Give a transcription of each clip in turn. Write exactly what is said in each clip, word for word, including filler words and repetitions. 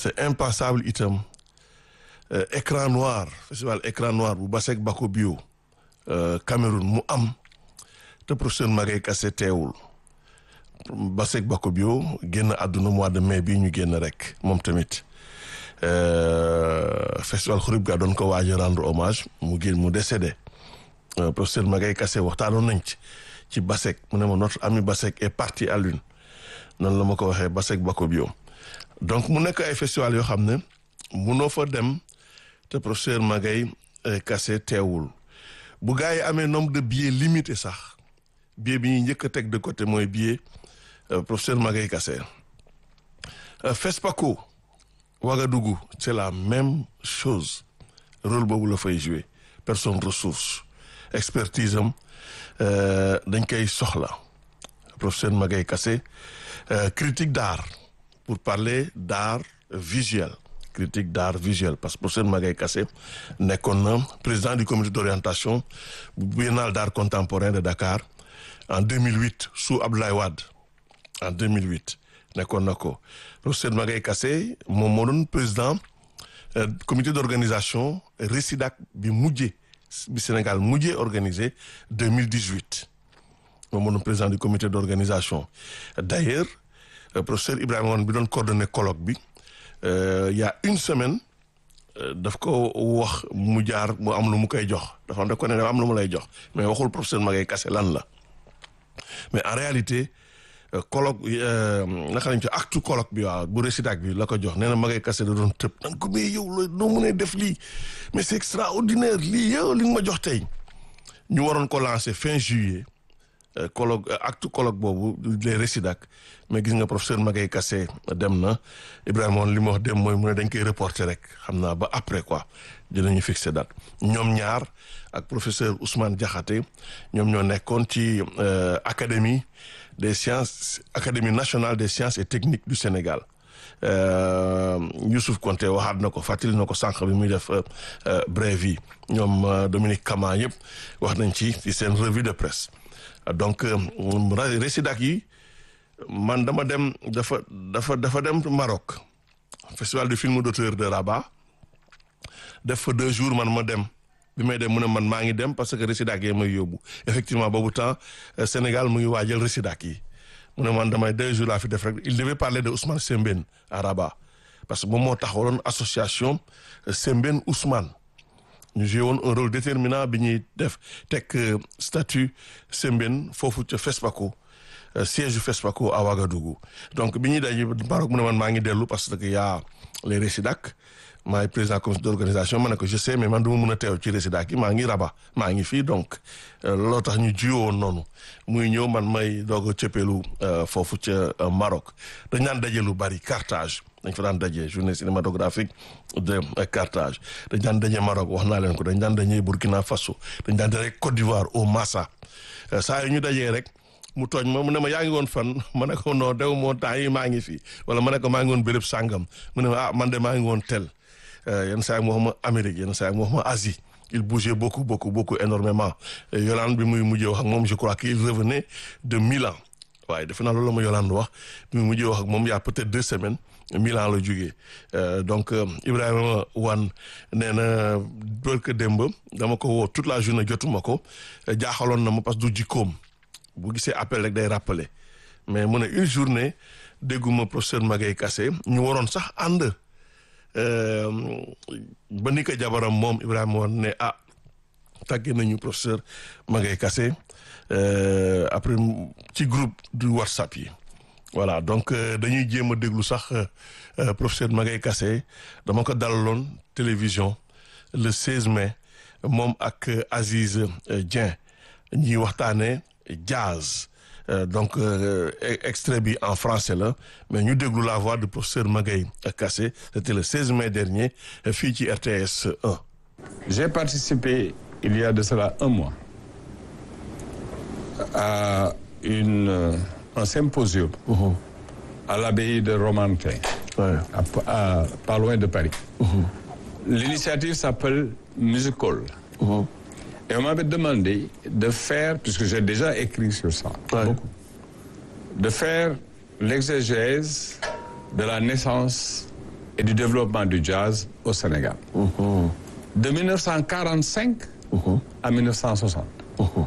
c'est impensable itam euh, écran noir festival écran noir bu Basek Bako Bio euh, Cameroun mu am te professeur Magaye Kassé teewul Basek Bako Bio génn àdduna mois de mai bii ñu génn rek moom tamit euh, festival Xurib ga doon ko waaj a rendre hommage mu génn mu décédé euh, professeur Magaye Kassé waxtaanoon nañ ci ci Basek mu ne ma notre ami Basek est parti à l'une noonu la ma ko waxee Basek Bako Bio donc mu nekk ay festival yoo xam ne munoo fa dem te professeur Magaye Kassé teewul bu gars yi amee nombre de billets limité sax billet bi ñuy njëkk a teg de côté mooy billet professeur Magaye Kassé FESPACO Ouagadougou c'est la même chose rôle boobu la fay jouer personne ressource expertise am dañ koy soxla professeur Magaye Kassé critique d'art pour parler d'art visuel critique d'art visuel parce que professeur Magaye Kassé nekkoon na président du comité d'orientation bu biennale d'art contemporain de Dakar en deux mille huit sous Abdoulaye Wade en deux mille huit nekkoon na ko professeur Magaye Kassé moom moo doon président euh, comité d'organisation RESIDAC bi mujjee bi Sénégal mujjee organisé deux mille dix-huit moom moo doon président du comité d'organisation d'ailleurs euh, professeur Ibrahima Wane bi doon coordonné colloque bi euh, il y a une semaine euh, daf ko wax mu jaar mu am lu mu koy jox dafa am da ko ne am lu mu lay jox mais waxul professeur Magaye Kassé lan la mais en réalité colloque naka lañ ci actu colloque bi waaw bu récital bi la ko jox nee na Magaye Kassé da doon tëb nan ko mais yow la noo mënee def lii mais c'est extraordinaire lii yow li nga ma jox tey ñu waroon ko lancer fin juillet colloque actu colloque boobu les récital mais gis nga professeur Magaye Kassé dem na Ibrahima woon li ma wax dem mooy mu ne dañ koy reporter rek xam naa ba après quoi dinañu fixer date ñoom ñaar ak professeur Ousmane Diakhaté ñoom ñoo nekkoon ci académie des sciences académie nationale des sciences et techniques du Sénégal Youssouf Konté waxaat na ko fàttali na ko sànq bi muy def brève yi ñoom Dominique Kama yëpp wax nañ ci ci seen revue de presse donc récital yi man dama dem dafa dafa dafa dem Maroc festival du film d'auteur de Rabat def fa deux jours man ma dem bi may dem mu ne man maa ngi dem parce que récital yi may yóbbu effectivement boobu temps Sénégal mu ngi waajal récital yi mu ne man damay deux jours laa fi def rek il devait parler de Ousmane Sembène à Rabat parce que moom moo taxawaloon association Sembène Ousmane ñu joué woon un rôle déterminant bi ñuy def teg statut Sembène foofu ca FESPACO siège du FESPACO à Ouagadougou donc bi ñuy daje Maroc mu ne man maa ngi dellu parce que y a les récital maay président comité d'organisation ma ne ko je sais mais man du ma mën a teew ci récital gi maa ngi Rabat maa ngi fii donc looloo tax ñu jiwoo woon noonu muy ñëw man may doog a cëppeelu foofu ca Maroc dañ daan daje lu bari Carthage dañ fa daan daje journée cinématographique de Carthage dañ daan daje Maroc wax naa leen ko dañ daan daje Burkina Faso dañ daan daje Côte d'Ivoire au Massa saa yu ñu dajee rek mu tooñ ma mu ne ma yaa ngi woon fan ma ne ko non dew moo temps yi maa ngi fii wala ma ne ko maa ngi woon béréb sàngam mu ne ma ah man de maa ngi woon tel yenn saa yi mu wax ma Amérique yenn saa yi mu wax ma Asie il bougeait beaucoup beaucoup beaucoup énormément Yolande bi muy mujjee wax ak moom je crois qu'il revenait de Milan waaye defe naa loolu la ma Yolande wax bi muy mujjee wax ak moom il y a peut-être deux semaines Milan la jógee donc Ibrahima Wane nee na barke démb dama ko woo toute la journée jotuma ko jaaxaloon na ma parce que du jikkoom bu gisee appel rek day rappeler mais mu ne une journée dégguma professeur Magaye Kassé ñu waroon sax ànd ba ni ko jabaram moom Ibrahima Wane ne ah tàggee nañu professeur Magaye Kassé après ci groupe du WhatsApp yi voilà donc dañuy jéem a déglu sax professeur Magaye Kassé dama ko dalaloon télévision le seize mai moom ak Aziz Dieng ñuy waxtaane jazz Euh, donc euh, extrait bi en français là mais ñu déglu la voix du professeur Magaye Kassé c'était le seize mai dernier fii ci R T S un. J'ai participé il y a de cela un mois à une un symposium uh-huh. à l'abbaye de Romantin ouais. à, à pas loin de Paris. Uh-huh. L'initiative s'appelle Musical. Uh-huh. Et on m'avait demandé de faire, puisque j'ai déjà écrit sur ça, ouais. beaucoup, de faire l'exégèse de la naissance et du développement du jazz au Sénégal. Mhm. De mille neuf cent quarante-cinq Mhm. à mille neuf cent soixante. Mhm.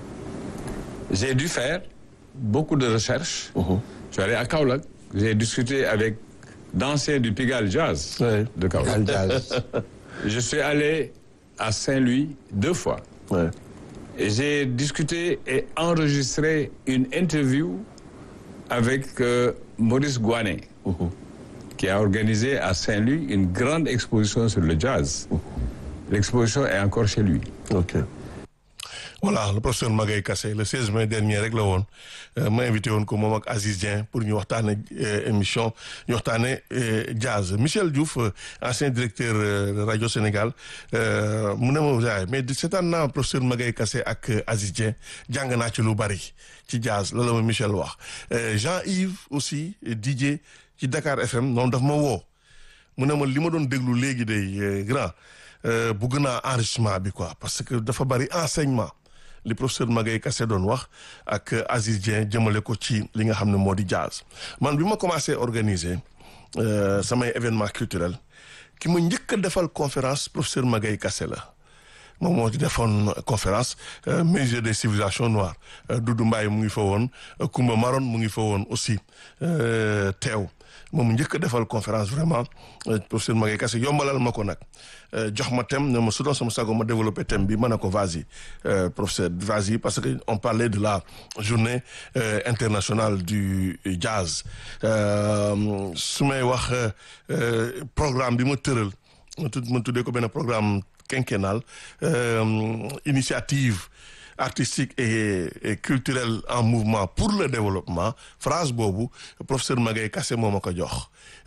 J'ai dû faire beaucoup de recherches. Mhm. Je suis allé à Kaolack, j'ai discuté avec d'anciens du Pigalle Jazz Ouais. de Kaolack. Jazz. Je suis allé à Saint-Louis deux fois. Ouais. Et j'ai discuté et enregistré une interview avec euh, Maurice Gouanet, Mhm. qui a organisé à Saint-Louis une grande exposition sur le jazz. L'exposition est encore chez lui. Ok. Voilà le professeur Magaye Kassé le seize mai dernier rek la woon ma invité woon ko moom ak Aziz Dieng pour ñu waxtaane émission ñu waxtaane jazz Michel Diouf ancien directeur de Radio Sénégal mu ne ma waaye mais seetaan naa professeur Magaye Kassé ak Aziz Dieng jàng naa ci lu bari ci jazz loolu ma Michel wax Jean-Yves aussi D J ci Dakar F M noonu daf ma woo mu ne ma li ma doon déglu léegi day grand bugg naa enrichissement bi quoi parce que dafa bari enseignement li professeur Magaye Kassé doon wax ak Aziz Dieng jëmale ko ci li nga xam ne moo di jazz man bi ma commencé organiser samay événement culturel ki ma njëkk a defal conférence professeur Magaye Kassé la moom moo ci defoon conférence musée des civilisations noires Doudou Mbaye mu ngi fa woon Koumba Maron mu ngi fa woon aussi teew moom mu njëkk a defal conférence vraiment professeur Magaye Kassé yombalal ma ko nag jox ma thème ne ma su doon sama sago ma développé thème bi ma ne ko vas-y professeur vas-y parce que on parlait de la journée internationale du jazz su may wax programme bi ma tëral ma tudd ma tuddee ko benn programme quinquennal initiative artistique et, et culturelle en mouvement pour le développement phrase boobu professeur Magaye Kassé moo ma ko jox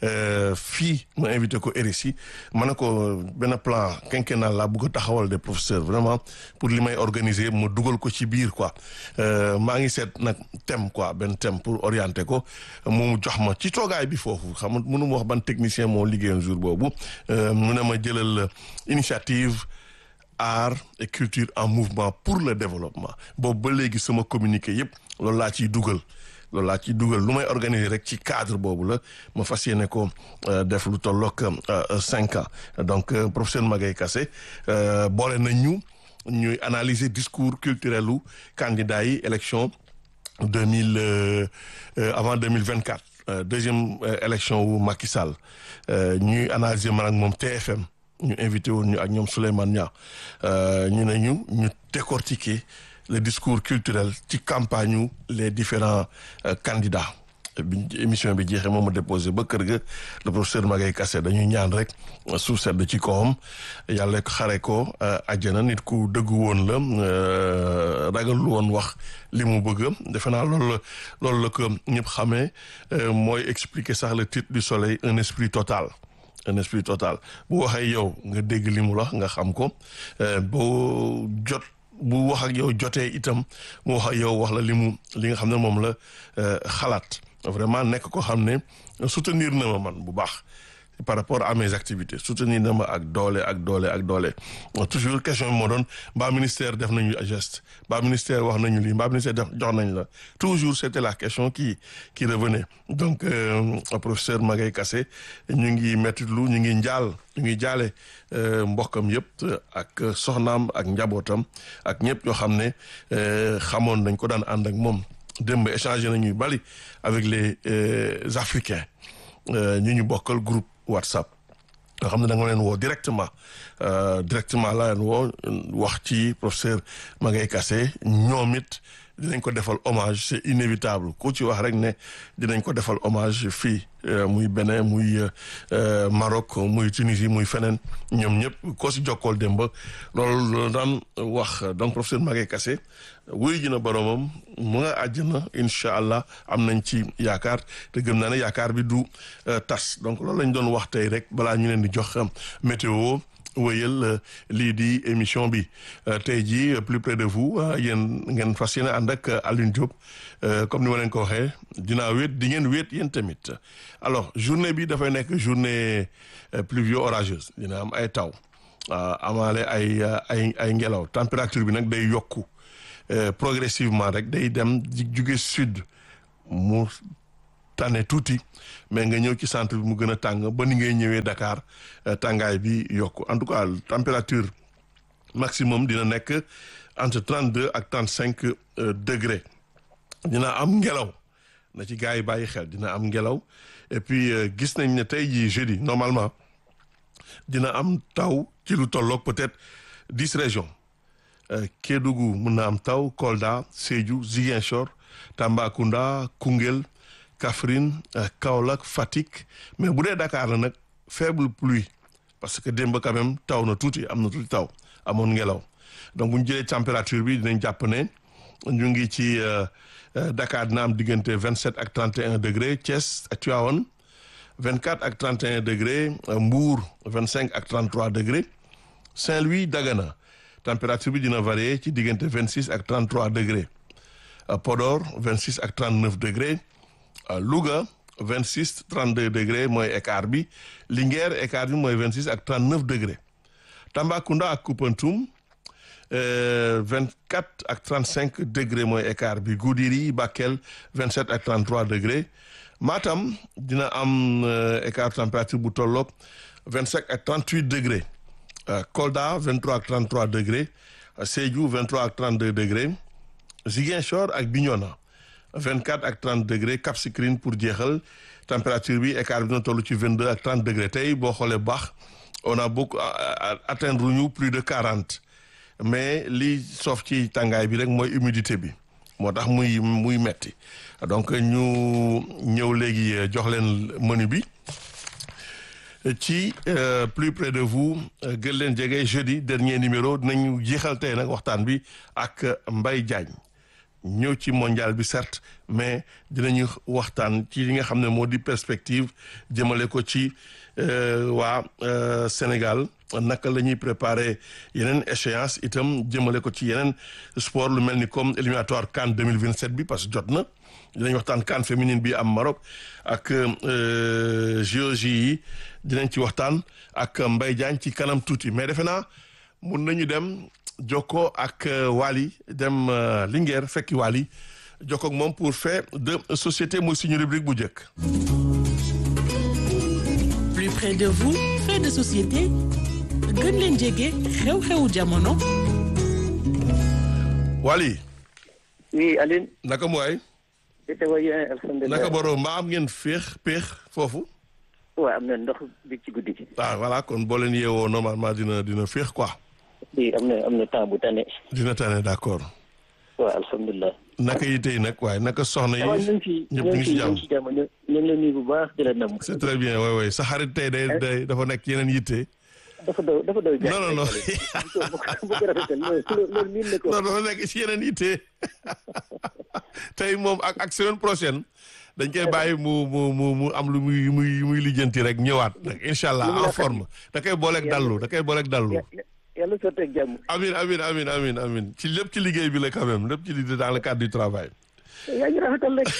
fii ma invité ko R S I ma ne ko benn plan quinquennal la bëgg a taxawal de professeur vraiment pour li may organiser ma dugal ko ci biir quoi maa ngi seet nag thème quoi benn thème pour orienter ko mu jox ma ci toogaay bi foofu xam nga mënu ma wax ban technicien moo liggéeyoon jour boobu mu ne ma jëlal initiative art et culture en mouvement pour le développement boobu ba léegi sama communiqué yëpp loolu laa ciy dugal loolu laa ciy dugal lu may organiser rek ci cadre boobu la ma fas yéene ko def lu tollook cinq ans donc professeur Magaye Kassé boole na ñu ñuy analyser discours culturel u candidats yi élection deux mille avant deux mille vingt-quatre deuxième élection wu Macky Sall ñuy analyser man ak moom T F M ñu invité woon ñu ak ñoom Souleymane Nia ñu ne ñu ñu décortiquer le discours culturel ci campagne yu les différents euh, candidats bi émission bi jeexee moom ma déposé ba kër ga le professeur Magaye Kassé dañuy ñaan rek suuf sedd ci kawam yàlla xare ko àjjana nit ku dëggu woon la ragalul woon wax li mu bëgg defe naa loolu la loolu la ko ñëpp xamee mooy expliquer sax le titre du soleil un esprit total un esprit total bu waxee yow nga dégg li mu la nga xam ko boo jot bu wax ak yow jotee itam mu wax ak yow wax la li mu li nga xam ne moom la xalaat vraiment nekk ko xam ne soutenir na ma man bu baax par rapport à mes activités soutenir na ma ak doole ak doole ak doole toujours question bi moo doon mbaa ministère def nañu geste mbaa ministère wax nañu lii mbaa ministère def jox nañ la toujours c'était la question qui qui revenait donc euh, professeur Magaye Kassé ñu ngi mettitlu ñu ngi njaal ñu ngi jaale mbokkam yëpp ak soxnaam ak njabootam ak ñëpp yoo xam ne xamoon nañ ko daan ànd ak moom démb échanger nañuy bari avec les euh, Africains ñu ñu bokkal groupe WhatsApp nga xam ne da nga leen woo directement directement la leen woo wax ci professeur Magaye Kassé ñoom it dinañ ko defal hommage c'est inévitable ku ci wax rek ne dinañ ko defal hommage fii muy Bénin muy Maroc muy Tunisie muy feneen ñoom ñëpp ko si jokkool démb loolu daan wax donc professeur Magaye Kassé wuy ji na boromam mu nga àjjana incha allah am nañ ci yaakaar te gëm naa ne yaakaar bi du tas donc loolu lañ doon wax tey rek balaa ñu leen di jox météo wëyal lii di émission bi tey jii plus près de vous yéen ngeen fas yéene ànd ak Alioune Diop comme ni ma leen ko waxee dinaa wéet di ngeen wéet yéen tamit alors journée bi dafay nekk journée pluvio-orageuse dina am ay taw amaale ay ay ay ngelaw température bi nag day yokku progressivement rek day dem di jóge sud mu tànne tuuti mais nga ñëw ci centre bi mu gën a tàng ba ni ngay ñëwee Dakar tàngaay bi yokku en tout cas température maximum dina nekk entre trente-deux ak trente-cinq degré dina am ngelaw na ci gars yi bàyyi xel dina am ngelaw et puis gis nañ ne tey jii jeudi normalement dina am taw ci lu tolloog peut-être dix régions Kédougou mën na am taw Kolda Sédhiou Ziguinchor Tambacounda Koungheul Kaffrine Kaolack Fatick mais bu dee Dakar la nag faible pluie parce que démb quand même taw na tuuti am na tuuti taw amoon ngelaw donc bu ñu jëlee température bi dinañ jàpp ne ñu ngi ci Dakar dina am diggante vingt-sept ak trente et un degré Thiès ak Tivaouane vingt-quatre ak trente et un degré Mbour vingt-cinq ak trente-trois degré Saint-Louis Dagana température bi dina varier ci diggante vingt-six ak trente-trois degré Podor vingt-six ak trente-neuf degré Louga vingt-six trente-deux degré mooy écart bi Linguère écart bi mooy vingt-six ak trente-neuf degré Tambacounda ak Koupentoum vingt-quatre ak trente-cinq degré mooy écart bi Goudiri Bakel vingt-sept ak trente-trois degré Matam dina am écart température bu tolloog vingt-cinq ak trente-huit degré Kolda vingt-trois ak trente-trois degré Sédhiou vingt-trois ak trente-deux degré Ziguinchor ak Bignona vingt-quatre ak trente degré Cap Skirring pour jeexal température bi écart bi dina toll ci vingt-deux ak trente degré tey boo xoolee baax on a beaucoup atteindre ñu plus de quarante mais li soof ci tàngaay bi rek mooy humidité bi moo tax muy muy metti donc ñu ñëw léegi jox leen menu bi ci plus près de vous gën leen jege jeudi dernier numéro dinañu jeexal tey nag waxtaan bi ak Mbaye Diagne ñëw ci mondial bi certes mais dinañu waxtaan ci li nga xam ne moo di perspective jëmale ko ci waa Sénégal naka la ñuy préparer yeneen échéance itam jëmale ko ci yeneen sport lu mel ni comme éliminatoire CAN deux mille vingt-sept bi parce que jot na dinañ waxtaan CAN féminine bi am Maroc ak J O J yi dinañ ci waxtaan ak Mbaye Diagne ci kanam tuuti mais defe naa mun nañu dem jokkoo ak Wally dem Linguère fekki Wally jokkoo ak moom pour fait de société mooy suñu rubrique bu njëkk. Plus près de vous, fait de société gën leen jege xew-xewu jamono. Wally. oui Aline. naka mooy. alhamdulilah naka borom mbaa am ngeen féex péex foofu. waaw am na ndox bi ci guddi gi. ah voilà kon boo leen yeewoo normalement dina dina féex quoi. oui am na am na temps bu tane. dina tane d'accord. waaw alhamdulilah. naka yi tey nag waaye naka soxna yi. waaw ñu ngi ci ñëpp ñu ngi ci jàmm ñu ngi ci jàmm ñu ngi leen nuyu bu baax di la nam. c'est très bien waay waay sa xarit tey day day dafa nekk yeneen yitte. dafa dow dafa dow. non non non. bu ko rafetal loolu miin na ko. non dafa nekk ci yeneen yitte tey moom ak ak semaine prochaine dañ koy bàyyi mu mu mu mu am lu muy muy muy lijjanti rek ñëwaat nag incha allah en forme da koy booleeg dallu da koy booleeg dallu. yàlla sotteeg jàmm. amin amin amin amin amin ci lépp ci liggéey bi la quand même lépp ci liggéey dans le cadre du travail. yaa ngi rafetal rek.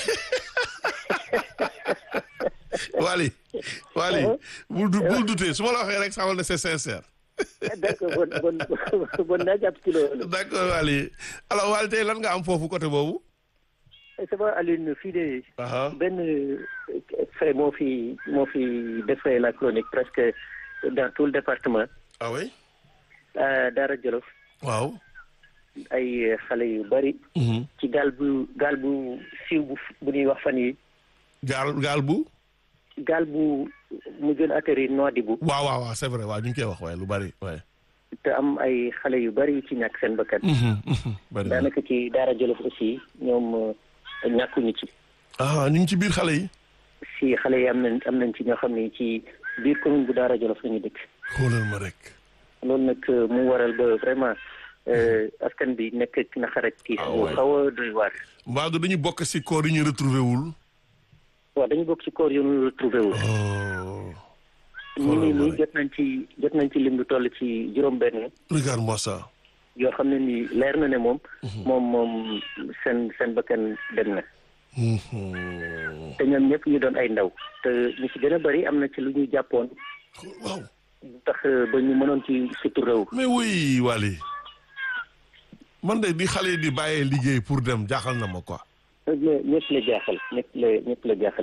Wally Wally bul du bul douter su ma la waxee rek xamal ne c'est sincère. d'accord bon bon bon naa jàpp ci loolu. d'accord Wally alors Wally tey lan nga am foofu côté boobu. ça va Aline fii de. benn fait moo fi moo fi defee la chronique presque dans tout le département. ah oui. Daara Jolof. waaw. ay xale yu bari. ci gaal bu gaal bu siiw bu bu ñuy wax fan yi. gaal gaal bu. gaal bu mu jël atterrir Nouadhibou. waaw waaw waaw c'est vrai waaw ñu ngi koy wax waaye lu bari waaye. te am ay xale yu bari yu ci ñàkk seen bakkan. bari daanaka ci Daara Jolof aussi ñoom ñàkkuñu ci. ah ñu ngi ci biir xale yi. si xale yi am nañ am nañ ci ñoo xam ne ci biir commune bu Daara Jolof la ñu dëkk. xoolal ma rek. loolu nag mu waral ba vraiment askan bi nekk na xarak kii bu xaw a doy waar. mbaa dañu bokk ci corps yi ñu retrouvé wul. waaw dañu bokk ci corps yu ñu retrouvé wul. ñu ngi nii jot nañ ci jot nañ ci lim lu toll ci juróom-benn. regarde-moi ça. yoo xam ne ni leer na ne moom. moom moom seen seen bakkan dem na. te ñoom ñëpp ñu doon ay ndaw. te ñu ci gën a bari am na ci lu ñuy jàppoon. waaw. tax ba ñu mënoon ci surtout réew. mais oui Wally man de di xale yi di bàyyee liggéey pour dem jaaxal na ma quoi. ñëpp la jaaxal ñëpp la ñëpp la jaaxal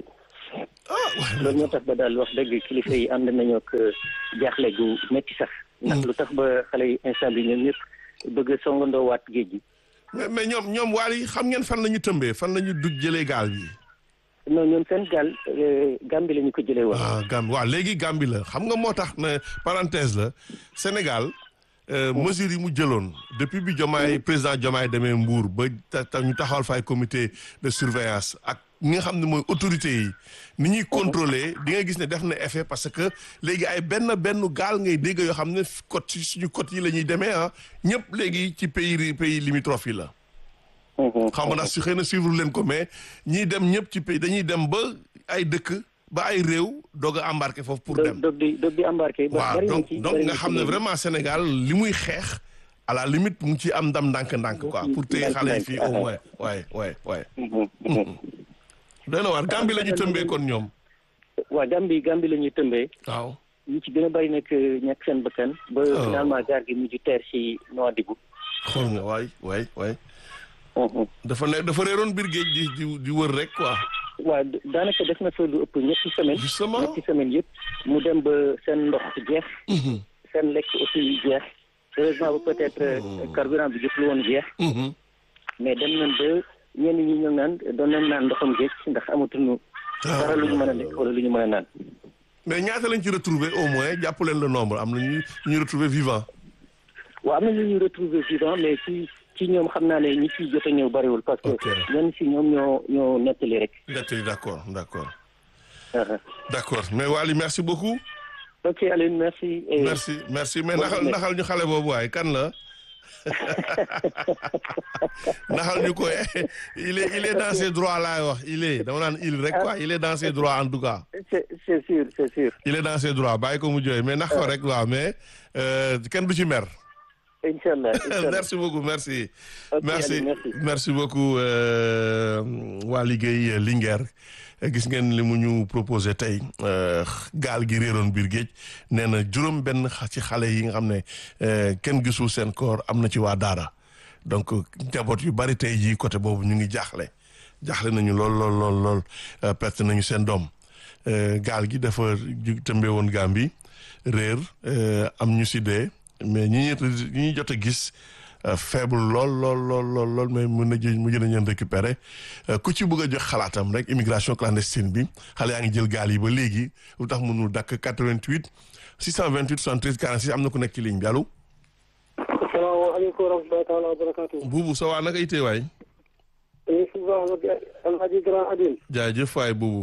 loolu moo tax ba daal wax dëgg kilifa yi ànd nañoo ak jaaxle gu métti sax. ndax lu tax ba xale yi instant bi ñoom ñëpp bëgg a songandoo waat géej gi. mais mais ñoom ñoom waa yi xam ngeen fan la ñu tëmbee fan la ñu dugg jëlee gaal bi. non ñoom seen gaal Gambie la ñu ko jëlee woon. ah Gambie waaw léegi Gambie la xam nga moo tax ne parenthèse la Sénégal. mesures yi mu jëloon depuis bi Diomaye président Diomaye demee Mbour ba ta ñu taxawal fay comité de surveillance ak ñi nga xam ne mooy autorités yi ni ñuy contrôler di nga gis ne def na effet parce que léegi ay benn benn gaal ngay dégg yoo xam ne côte suñu côte yi la ñuy demee ah ñëpp léegi ci pays pays limitrophes yi la. xam nga ndax su xëy na suivre leen ko mais ñiy dem ñëpp ci pays dañuy dem ba ay dëkk. ba ay réew doog a embarqué foofu pour dem doog di doog di embarqué. waaw donc donc nga xam ne vraiment Sénégal li muy xeex à la limite mu ngi ciy am ndam ndànk-ndànk quoi pour téye xale yi fii au moins waaye waaye waaye. doy na waar Gambie la ñu tëmbee kon ñoom. waaw Gambie Gambie la ñuy tëmbee. waaw ñi ci gën a bari nag ñàkk seen bakkan. ba finalement gaar gi mujj teer ci Nouadhibou. xool nga waay waay waay. dafa ne dafa réeroon biir géej di di di wër rek quoi. waaw daanaka def na fa lu ëpp ñetti semaine justement ñetti semaine yëpp mu dem ba seen ndox jeex. seen lekk aussi jeex. heureusement ba peut-être carburant bi jotul woon jeex. mais dem nañ ba ñenn ñi ñu naan doon nañ naan ndoxam géej ndax amatuñu dara lu ñu mën a lekk wala lu ñu mën a naan. mais ñaata lañ ci retrouver au moins jàpp leen le nombre am na ñu ñu retrouver vivant. waaw am na ñu ñu retrouver vivant mais ci. ci ñoom xam naa ne ñi ciy jot a ñëw bariwul parce que ñenn si ñoom ñoo ñoo nettali rek. nettali d'accord d'accord. d'accord mais Waly merci beaucoup. ok Aline merci. merci merci mais naxal naxal ñu xale boobu waaye kan la. naxal ñu ko il est il est dans ses droits laay wax il est dama naan il rek quoi il est dans ses droits en tout cas. c'est c'est sûr c'est sûr. il est dans ses droits bàyyi ko mu jooy mais nax ko rek waaw mais kenn du ci mer. Inch'Allah, Inch'Allah. Merci beaucoup, merci. Okay, merci, allez, merci. Merci beaucoup, Waly Gueye Linguère. Gis ngeen li mu ñu proposé tey gaal gi réeroon biir géej nee na juróom benn ci xale yi nga xam ne kenn gisul seen koor am na ci waa daara donc njaboot yu bari tey jii côté boobu ñu ngi jaaxle jaaxle nañu lool lool lool lool perte nañu seen doom gaal gi dafa tëmbee woon Gambie réer am ñu si dee mais ñi ñi ñi jot a gis faible lool lool lool lool lool mais mën na jë mu jën a ñeen récupérer ku ci bëgg a jox xalaatam rek immigration clandestine bi xale yaa ngi jël gaal yi ba léegi lu tax mënul dakk quatre-vingt-huit six cent vingt-huit soixante-treize quarante-six am na ku nekk ci ligne bi allo. asalaamaaleykum wa rahmatullahi taala wa barakaatu. buubu sa waa naka itee waay. ñu si baax Alhaji Grand Adil. jaajëf waay buubu.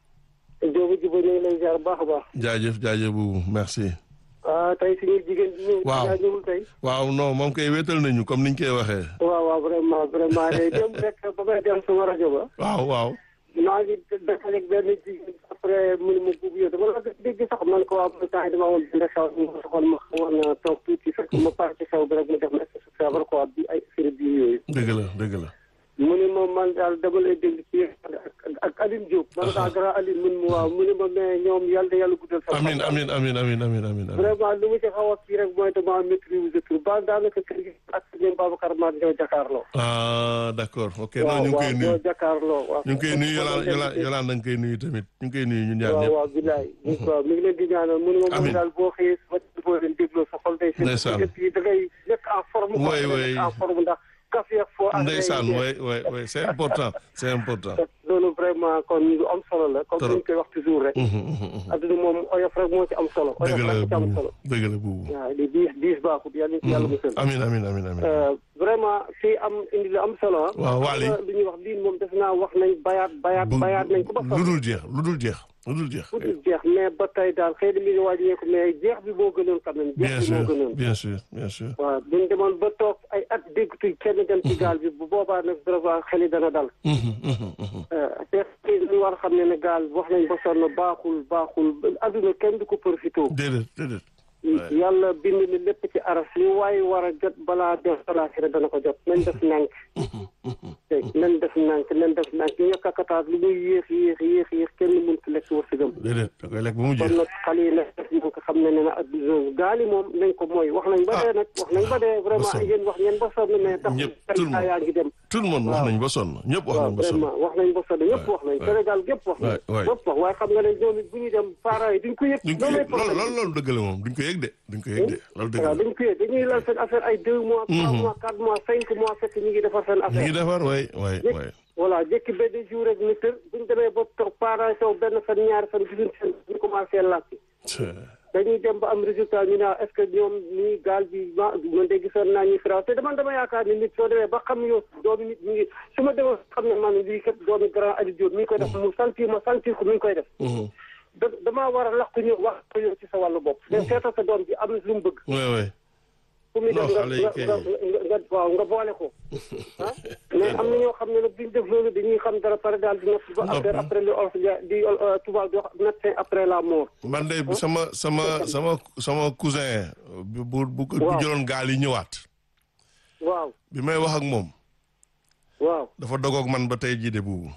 Jóobu Jibo ñu ngi lay ziar baax a baax. jaajëf jaajëf buubu merci. ah tey suñu jigéen bi ñëw. waaw ñëwul tey. waaw non moom koy wéetal nañu comme niñ koy waxee. waaw waaw vraiment vraiment day dem rek ba may dem sama rajo ba. waaw waaw. maa ngi dafa nekk benn jigéen après mu ne ma bugg yow dama la dégg sax man ko waa man temps dama woon benn xew ma soxal ma xawoon na toog tuuti fekk ma pare ci xew bi rek mu def na feebar quoi bi ay firi bi yooyu. dëgg la dëgg la. mu ne ma man daal dama lay dégg ci ak Aline Diop. man daa grand Aline mun mu waaw mu ne ma mais ñoom yàlla na yàlla guddal. amiin amiin amiin amiin amiin amiin. vraiment lu mu ci xaw a kii rek mooy dama maîtriser tur ba daanaka kër gi ak ñoom Babacar Mar ñoo jàkkaarloo. ah d'accord ok non ñu ngi koy nuyu waaw waaw ñoo jàkkaarloo. waaw ñu ngi koy nuyu Yolande Yolande Yolande da nga koy nuyu tamit ñu ngi koy nuyu ñun ñaar ñëpp. waaw waaw bilaay. waaw mi ngi leen di ñaanal mu ne ma moom daal boo xëyee ba boo leen dégloo sa xol day. ndeysaan yi da ngay nekk en forme. oui oui nekk en forme ndax. ndeysaan oui oui oui c'est important c'est important. loolu vraiment kon lu am solo la. comme ni ñu koy wax toujours rek. adduna moom oyof rek moo ci am solo. oyof rek ci am solo dëgg la buubu. waaw li diis diis baaxut yàlla ci yàlla musal. amiin amiin amiin amiin. vraiment fii am indi lu am solo. waaw Waly li ñuy wax lii moom def naa wax nañ bayaat bayaat bayaat nañ ko ba. lu dul jeex lu dul jeex. lu dul jeex lu dul jeex mais ba tey daal xëy na mi ngi wàññeeku mais jeex bi moo gënoon quand même. bien jeex bi moo sûr gënoon bien sûr bien sûr. waaw bu ñu demoon ba toog ay at déggatuñ kenn dem ci gaal bi bu boobaa nag vraiment xel yi dana dal. te ñu war a xam ne ne gaal wax nañ ba sonn baaxul baaxul adduna kenn du ko profité. déedéet déedéet. yàlla bind ni lépp ci aras li waaye war a jot balaa def balaa si dana ko jot nañ def nànk. te nan def nànk nan def nànk ñàkk a kataas lu muy yéex yéex yéex yéex kenn mënut a lekk wërsëgam. déedéet da koy lekk ba mu kon jeex. nag xale yi nag ñu ko xam ne ne na gaal yi moom nañ ko mooy wax nañ ba dee nag wax nañ ba dee vraiment sonn. yéen wax ngeen ba sonn mais tax Ñëpp, tout le monde. yaa ngi dem. tout le monde wax nañ ba sonn ñëpp wax waaw nañ ba sonn. vraiment wax nañ ba sonn ñëpp wax nañ ouais. Sénégal gépp wax nañ Ouais, ouais. ñëpp wax waaye xam nga ne ñoom it bu ñu dem parents yi duñ ko yëg duñ ko loolu yëg loolu loolu loolu dëgg la moom duñ ko yëg de duñ ko yëg de loolu dëgg la. waaw duñ ko yëg dañuy lal seen affaire ay deux mois trois mois quatre mois cinq mois fekk ñu ngi defar seen ñu ngi affaire defar waay waay Jékki- waay. voilà jékki benn jour rek ni tër buñ demee ba toog parents yi toog benn fan ñaari fan gisuñ seen ñu commencé làkki dañuy dem ba am résultat ñu ne est-ce que ñoom nii gaal bi ma man de gisoon naa ñuy firaw te dama dama yaakaar ni nit soo demee ba xam yow doomi nit mi ngi su ma demee xam ne man lii kat doomi grand Aliou Diop mi ngi koy def mu sentir ma sentir ko mi ngi koy def da damaa war a laqu ñëw wax ko yow ci sa wàllu bopp mais seetal sa doom ji am na lu mu bëgg waay waay. fu muy non def xale yi nga kay. nga nga nga waaw nga boole ko ah mais am na ñoo xam ne nag duñ def loolu dañuy xam dara pare daal di natt ba après après li olof ja di tubaab di wax médecin après la mort man de sama sama sama sama cousin bu bu bu bu Waaw. jëloon gaal yi ñëwaat waaw bi may wax ak moom waaw dafa dogoog man ba tey jii de buubu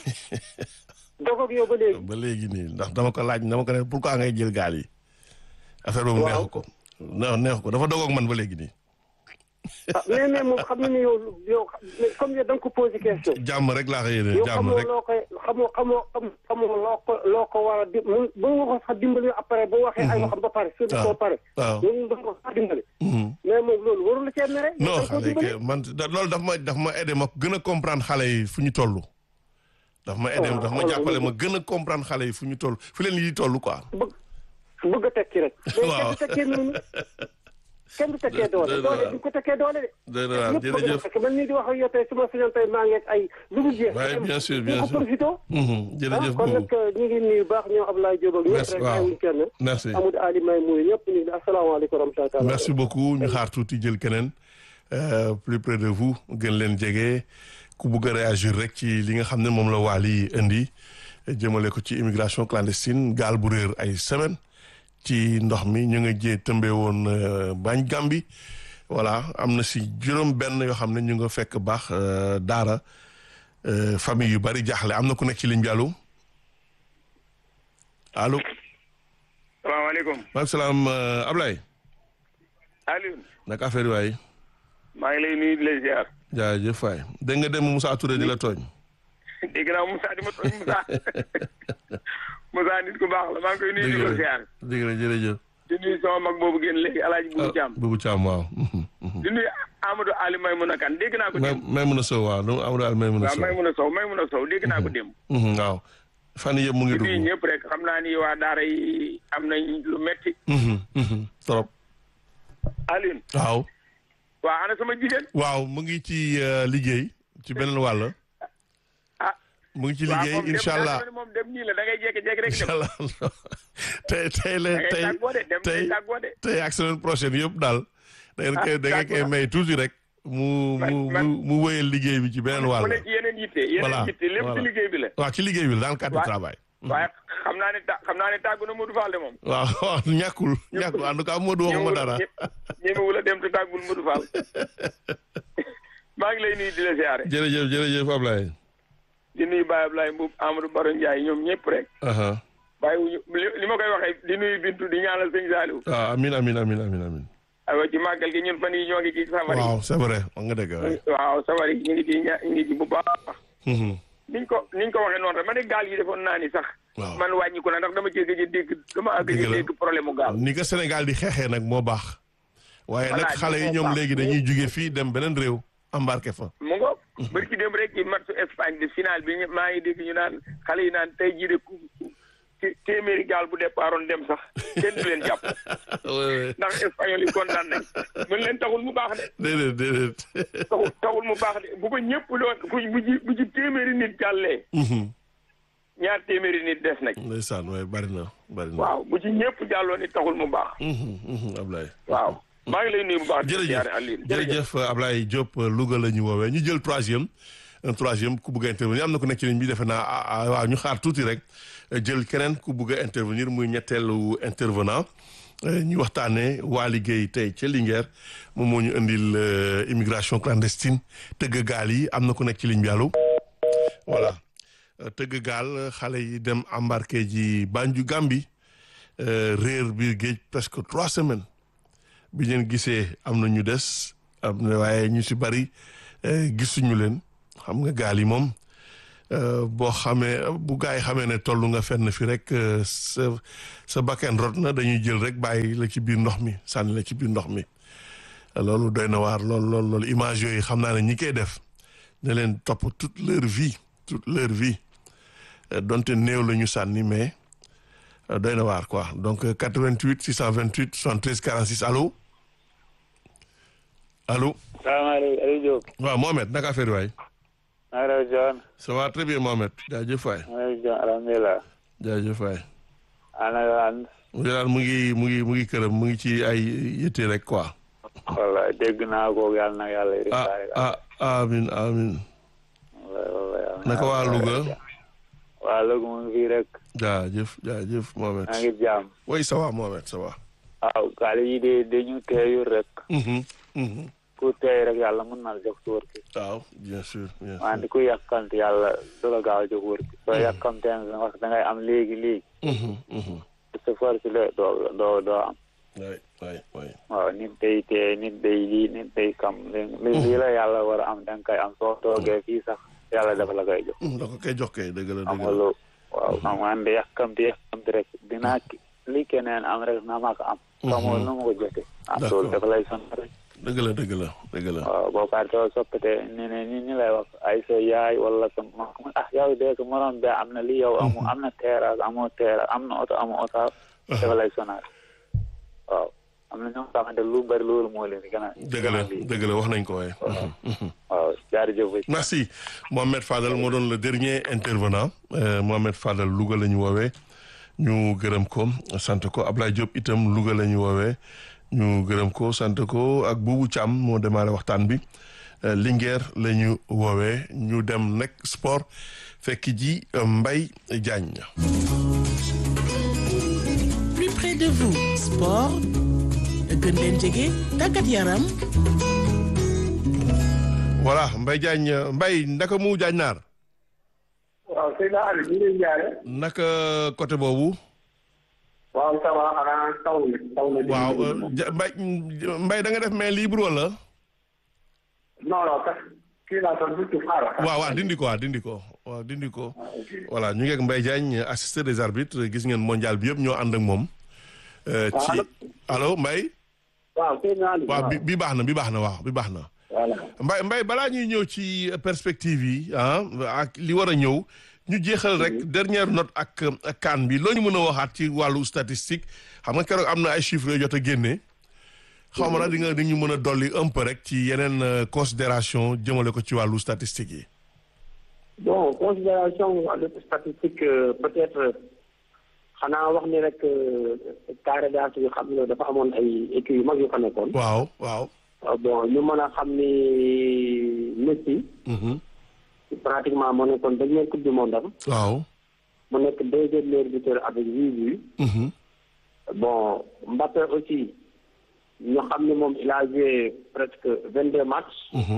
dogoog yow ba léegi ba léegi nii ndax dama ko laaj dama ko ne pourquoi ngay jël gaal yi affaire boobu Waaw. neexu ko non neexu ko dafa dogoog man ba léegi nii ah mais mais moom xam na ni yow yow comme yow da nga ko posé question. jàmm rek laa ko yéene yow jàmm xamoo rek loo koy xamoo xamoo xamoo loo ko loo ko war a di mun ba nga ko sax dimbali après bu waxee ay waxam ba pare. su dee koo pare. waaw ñun ba nga ko sax dimbali. mais moom loolu warul la cee mere. non da nga koo xale yi dimbali. kay man da- loolu daf ma daf ma aidé ma gën a comprendre xale yi fu ñu toll. daf ma aidé waaw, daf ma waaw, jàppale waaw. ma gën a comprendre xale yi fu ñu toll fu leen yi toll quoi. bëgg bëgg a tekki rek. mais Waaw. kenn du tekkee noonu kenn du tekkee doole Dëgg la. doole du ko tekkee doole de. Dëgg la, ñëpp bëgg jërëjëf. na tekki man mii di wax ak yow tey su ma sañoon tey maa ngi ak ay lu dul jeex. Ouais, bien sûr, bien ko sûr. profité. Mhm, jërëjëf ah kon nag boobu ñu ngi nuyu baax ñoom Ablaye Diop ak ñëpp Merci, rek waaw. bàyyiwuñ kenn. merci Amadou Ali May muy ñëpp ñu ngi asalaamaaleykum wa rahmatulah. merci beaucoup ñu xaar tuuti jël keneen euh, plus près de vous gën leen jege ku bugg a réagir rek ci li nga xam ne moom la Wally indi jëmale ko ci immigration clandestine gaal bu réer ay semaine ci ndox mi ñu nga jee tëmbee woon euh, bañ Gàmbi voilà am na si juróom benn yoo xam ne ñu nga fekk baax euh, daara euh, famille yu bari jaaxle am na ku nekk ci ligne bi allo allo salaamaaleykum maaleykum salaam euh, Ablaye Aliou naka affaire yi waay maa ngi lay nuyu di la ziar jaajëf waay dégg nga dem Moussa Touré di la tooñ. dégg naa Moussa di ma tooñ Moussa Moussa nit ku baax la maa ngi koy nuyu di ko ziar dégg nga jërëjëf. di nuyu sama mag boobu génn léegi Alaaji Bubu Caam Bubu Caam waaw. di nuyu Amadou Ali Maymuna Kan dégg naa ko may démb may mun a sow waaw lu amul daal may mun a waaw sow. Maymuna Sow Maymuna Sow dégg naa ko démb Mhm, waaw fan yii yëpp mu ngi di nuyu dugg. ñëpp rek xam naa ni waa daara yi am nañ lu metti Mhm, mhm, trop. Aliou waaw. waa ana sama jigéen waaw mu ngi ci euh, liggéey ci beneen wàll. ah mu ngi ci waaw liggéey moom dem incha allah daa moom dem nii la da ngay jékki-jékki rek incha dem allah tey tey la da ngay tey tàggoo de dem tey day tàggoo de tey ak semaine prochaine yëpp daal. da ngeen koy da ngeen koy d'accord. may toujours rek. mu mu Man- man- mu mu wéyal liggéey bi ci beneen wàll. mu ne ci yeneen yitte Voilà, yeneen yitte lépp voilà. ci liggéey bi la waaw ci liggéey bi la dans le cadre du Wa- travail. waaye xam naa ne ta xam naa ne tàggu na Modou Fall de moom waaw waaw ñàkkul ñàkkul en tout cas Modou waxuma dara. ñemewul a dem te tàggul Modou Fall maa ngi lay nuyu di la siyaare jërëjëf jërëjëf Ablaye. di nuyu Baye Ablaye Mbuub Amadou Baro Ndiaye ñoom ñëpp rek aha bàyyi wuñu li li ma koy waxee di nuyu Bintu di ñaanal sëñ Saliou waaw amin amin amin amin amin. aywa ci màggal gi ñun fan yi ñoo ngi ci safari waaw c'est vrai wax nga dëgg waay. waaw safari ñu ngi ci ña ñu ngi ci bu baax Mhm. niñ ko niñ ko waxee noonu rek ma ne gaal yi defoon naa ni sax waaw man wàññiku na ndax dama cee gëj a dégg dama gëj Dëgg a la. dégg problème mu gaal ni ko Sénégal di xeexee nag moo baax. waaye nag Voilà, xale yi moo ñoom baax. léegi dañuy jóge fii dem beneen réew embarqué fa. mu ngo bari ci dem rek ci match Espagne bi final bi ñu- maa ngi dégg ñu naan xale yi naan tey jii de ku té- téeméeri gaal bu départoon dem sax kenn du leen jàpp ndax espagnol yi kontaan nañ mën leen taxul mu baax de déedéet déedéet. taxul taxul mu baax de bu ko ñëpp doon bu bu ci bu ci téeméeri nit jàllee Mhm. ñaar téeméeri nit des nañ ndeysaan waaye bari na bari na. waaw bu ci ñëpp jàlloo ni taxul mu baax Mhm, mhm, Ablaye. waaw maa ngi lay nuyu bu baax di jërëjëf siyaare Aline jërëjëf Ablaye Diop Louga la ñu woowee ñu jël troisième un troisième ku bëgg a intervenir am na ku nekk ci ligne bi defe naa waaw ñu xaar tuuti rek jël keneen ku bëgg a intervenir muy ñetteelu intervenant ñu waxtaanee Waly Gueye tey ca Linguère moom moo ñu indil immigration clandestine tëgg gaal yi am na ku nekk ci ligne bi allo voilà tëgg gaal xale yi dem embarqué ji Banjul Gambie réer biir géej presque trois semaines bi ngeen gisee am na ñu des am na waaye ñu si bari gisuñu leen xam nga gaal yi moom boo xamee bu gaa yi xamee ne toll nga fenn fi rek sa sa bakkan rot na dañuy jël rek bàyyi la ci biir ndox mi sànni la ci biir ndox mi loolu doy na waar lool lool loolu image yooyu xam naa ne ñi koy def ne leen topp toute leur vie toute leur vie donte néew la ñu sànni mais doy na waar quoi donc quatre-vingt-huit six cent vingt-huit soixante-treize quarante-six allo allo. salaamaaleykum Aliou Diop. waaw Mohamed naka affaire waay. maa ngi lay John. ça va très bien Mohamed. jaajëf waay. maa ngi lay John alhamdulilah. jaajëf waay. ana mu ngi mu ngi mu ngi këram mu ngi ci ay yëtte rek quoi. wallaay dégg naa ko yàlla na yàlla. ah ah amin amin. wallaay wallaay. naka waa Louga. waa Louga mu ngi fii rek. jaajëf jaajëf Mohamed. maa ngi jàmm. oui ça va Mohamed ça va. waaw gaal yi de dañu teeyul rek. ku teey rek yàlla mën na la jox wër gi. waaw bien sûr bien sûr. wante ku yàkkamti yàlla du la gaaw a jox wër gi. soo yàkkamtee wax da ngay am léegi léegi. sa force la doo doo doo am. waay waay waay. waaw nit day teey nit day lii nit day kam lii la yàlla war a am da nga koy am soo toogee fii sax yàlla dafa la koy jox. da ko koy jox kay dëgg la dëgg la. amuloo waaw xam nga ande yàkkamti yàkkamti rek dinaa li keneen am rek na ma ko am. xamoo nu ma ko jotee. ah loolu dafa lay sonn rek. dëgg la dëgg la dëgg la. waaw boo paree soppite ni ne ni ñu lay wax ay sa yaay wala sa ma ah yow de ko moroom be am na li yow amu am na terrasse amoo terrasse am na oto amoo oto dafa lay sonal waaw am na ñoo xamante lu bari loolu moo leen di gën a. dëgg la dëgg la wax nañ ko waaye. waaw jaarëjëf. merci Mohamed Fadel moo doon le dernier intervenant Mohamed Fadel Louga la ñu woowee ñu gërëm ko sant ko Ablaye Diop itam Louga la ñu woowee. ñu gërëm ko sant ko ak Boubou Thiam moo démarré waxtaan bi Linguère la ñu woowee ñu dem nekk sport fekk ji Mbaye Diagne. Plus près de vous sport gën leen jege tàggat yaram. voilà Mbaye Diagne Mbaye naka mu Diagne naar. waaw sëñ Aliou ñu ngi lay jaare. naka côté boobu. waaw ça va xanaa taw na taw na. waaw Mbaye Mbaye da nga def main libre wala. non non parce que kii laa doon du xaaral. waaw waaw dindi ko waaw dindi ko waaw dindi ko. voilà ñu ngi ak Mbaye Diagne assisté des arbitres gis ngeen mondial bi yëpp ñoo ànd ak moom. ci allo Mbaye. waaw sëñ Aliou. waaw bi bi baax na bi baax na waaw bi baax na. voilà Mbaye Mbaye balaa ñuy ñëw ci perspective yi ah ak li war a ñëw. ñu jeexal rek dernière note ak CAN bi loo ñu mën a waxaat ci wàllu statistique xam nga keroog am na ay chiffres yoo jot a génne xaw ma nag di nga di ñu mën a dolli un peu rek ci yeneen considération jëmale ko ci wàllu statistique yi. bon considération wàllu statistique peut-être xanaa wax ni rek carré d'as yi xam nga dafa amoon ay équipes yu mag yu fa nekkoon. waaw waaw. bon ñu mën a xam ni Messi. pratiquement moo nekkoon dernière coupe du monde am. waaw. mu nekk deuxième meilleur buteur avec huit buts. bon Mbappé aussi ñu xam ne moom il a joué presque vingt deux matchs.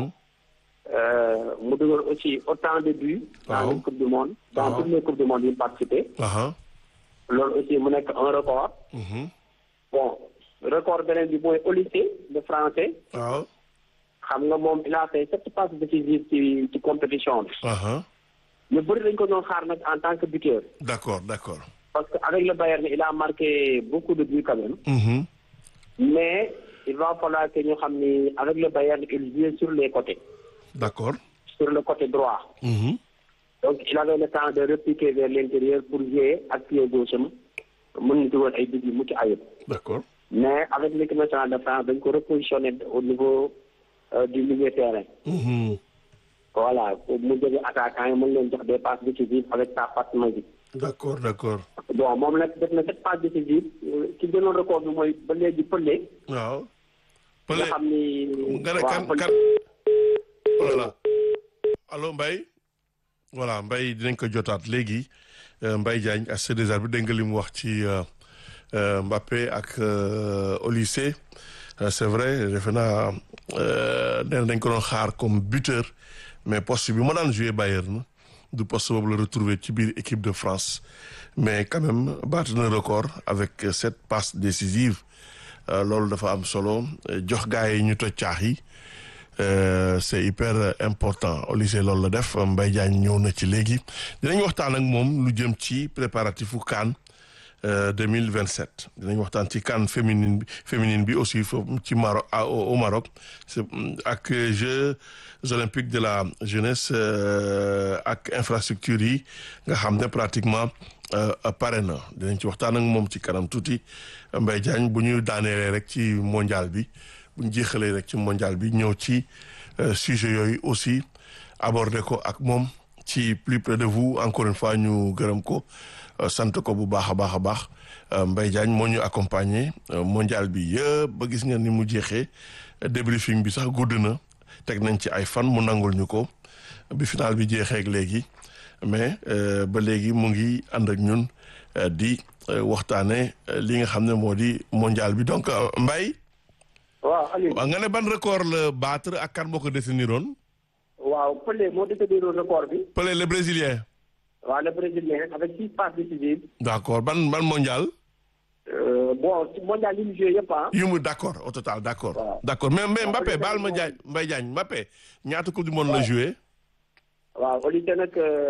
mu dugal aussi autant de buts. dans une coupe du monde. dans toutes les coupes du monde yi mu participé. loolu aussi mu nekk un record. bon record beneen bi mooy Olysée de français. waaw. xam nga moom il a fait sept passes décisives ci ci compétition bi. ñu bëri dañ ko doon xaar nag en tant que buteur. d'accord d'accord. parce que avec le Bayern il a marqué beaucoup de buts quand même. mais il va falloir que ñu xam ni avec le Bayern il joue sur les côtés. d'accord. sur le côté droit. donc il avait le temps de repiquer vers l'intérieur pour jouer ak pied gauche am mën na dugal ay buts yu mucc ayib. d'accord. mais avec l'équipe nationale de France dañ ko repositionné au niveau. du milieu terrain. voilà mu jóge attaquant yi mën leen jox des passes décisives avec sa passe magique. d'accord d'accord. bon moom nag def na sept passes décisives ci gënoon record bi mooy ba léegi Pelé. waaw. Pelé nga xam ni. nga ne kan kan. voilà. allo Mbaye voilà Mbaye dinañ ko jotaat léegi Mbaye Diagne ak C D R bi dégg nga li mu wax ci Mbappé ak au lycée c'est vrai defe naa nee dañ ko doon xaar comme buteur mais poste bi ma daan joué Bayern du poste boobu la retrouvé ci biir équipe de France mais quand même battre na record avec cette passe décisive loolu dafa am solo jox gars yi ñu toj caax yi c'est hyper important au lycée loolu la def Mbaye Diagne ñëw na ci léegi dinañ waxtaan ak moom lu jëm ci préparatifu CAN deux mille vingt-sept dinañ waxtaan ci CAN féminine bi féminine bi aussi foofu ci Maroc au Maroc c'est ak Jeux olympiques de la jeunesse ak infrastructure yi nga xam ne pratiquement pare na dinañ ci waxtaan ak moom ci kanam tuuti Mbaye Diagne bu ñu daaneelee rek ci mondial bi bu ñu jeexalee rek ci mondial bi ñëw ci sujet yooyu aussi aborder ko ak moom ci plus près de vous encore une fois ñu gërëm ko sant ko bu baax a baax a baax Mbaye Diagne moo ñu accompagner mondial bi yëpp ba gis nga ni mu jeexee débriefing bi sax gudd na teg nañ ci ay fan mu nangul ñu ko bi final bi jeexee ak léegi mais ba léegi mu ngi ànd ak ñun di waxtaane li nga xam ne moo di mondial bi donc Mbaye waaw Aliou waaw nga ne ban record la battre ak kan moo ko déteniroon. waaw Pelé moo déteniroon record bi. Pelé le brésilien. waaw le brésilien avec six passes décisives. d'accord ban ban mondial. Euh, bon ci mondial yi mu joué yëpp ah. yu mu d'accord au total d'accord. waaw d'accord mais mais Mbappé baal ma Diagne Mbaye Diagne Mbappé ñaata coupe du monde la joué. waaw au lieu nag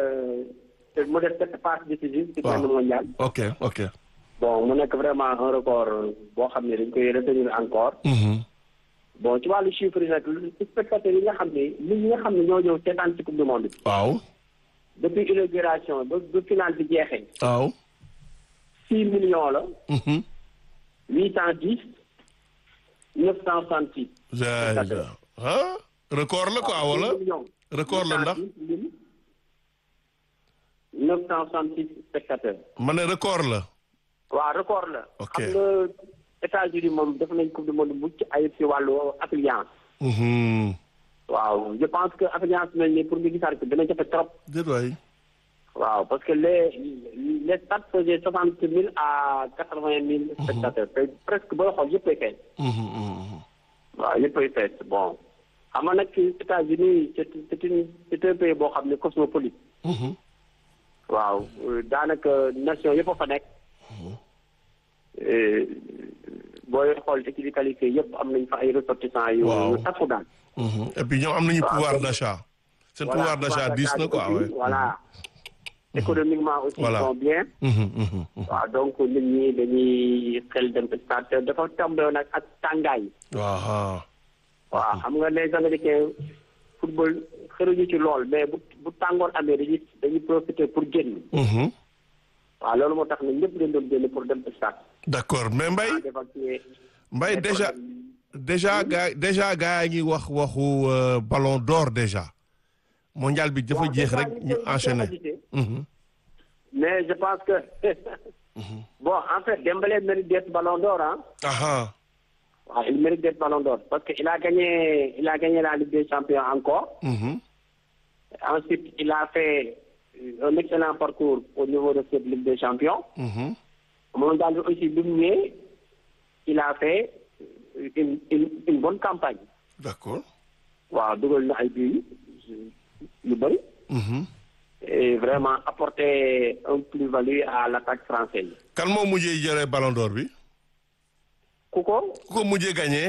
mu def sept passes décisives. ci benn mondial. ok ok. bon mu nekk vraiment un record boo xam ne dañ koy retenir encore. bon ci wàllu chiffre yi nag spectateurs yi nga xam ne nit ñi nga xam ne ñoo ñëw seetaan ci coupe du monde bi. waaw. depuis inauguration ba ba final bi jeexee. waaw. six millions la. huit cent dix. neuf cent soixante-six. ah record la quoi wala. record la ndax. neuf cent soixante-six spectateurs. ma ne record la. waaw record la. ok xam nga États-Unis moom def nañ coupe du monde bu ci ayib ci wàllu affluence. waaw je pense que affluence mel ni pour nga gisaat ko dina jafe trop. déet waay. waaw parce que les les stades faisaient soixante mille à quatre-vingt mille spectateurs. te presque booy xool yëppay fees. waaw yëppay fees bon xam nga nag États-Unis c'est c'est une c'est un pays boo xam ne cosmopolite. waaw daanaka nation yëpp a fa nekk. booy xool équipe yi qualifié yëpp am nañ fa ay ressortissants yu yu takku daal. et puis ñoom am nañu pouvoir d'achat. seen pouvoir d'achat diis na quoi. voilà économiquement aussi ils sont bien. waaw donc nit ñi dañuy xel dem stade dafa tombé nag ak tàngaay. waaw. waaw xam nga les Américains football xëruñu ci lool mais bu bu tàngoor amee dañuy dañuy profiter pour génn. waaw loolu moo tax ne ñëpp dañ doon génn pour dem stade. d'accord mais Mbaye Mbaye déjà déjà gaa déjà gaa yi ngi wax waxu ballon d'or déjà mondial bi dafa jeex rek ñu enchaîner. mais je pense que bon en fait Dembélé mérite d'être ballon d'or ah. ah waaw il mérite d'être ballon d'or parce que il a gagné il a gagné la Ligue des champions encore. ensuite il a fait un excellent parcours au niveau de cette Ligue des champions. mondial bi aussi bi mu ñëwee il a fait une une une bonne campagne. d'accord. waaw dugal na ay buts yu bëri. et vraiment apporter un plus-value à l'attaque française. kan moo mujjee jëlee ballon d'or bi. ku ko. ku ko mujjee gagné.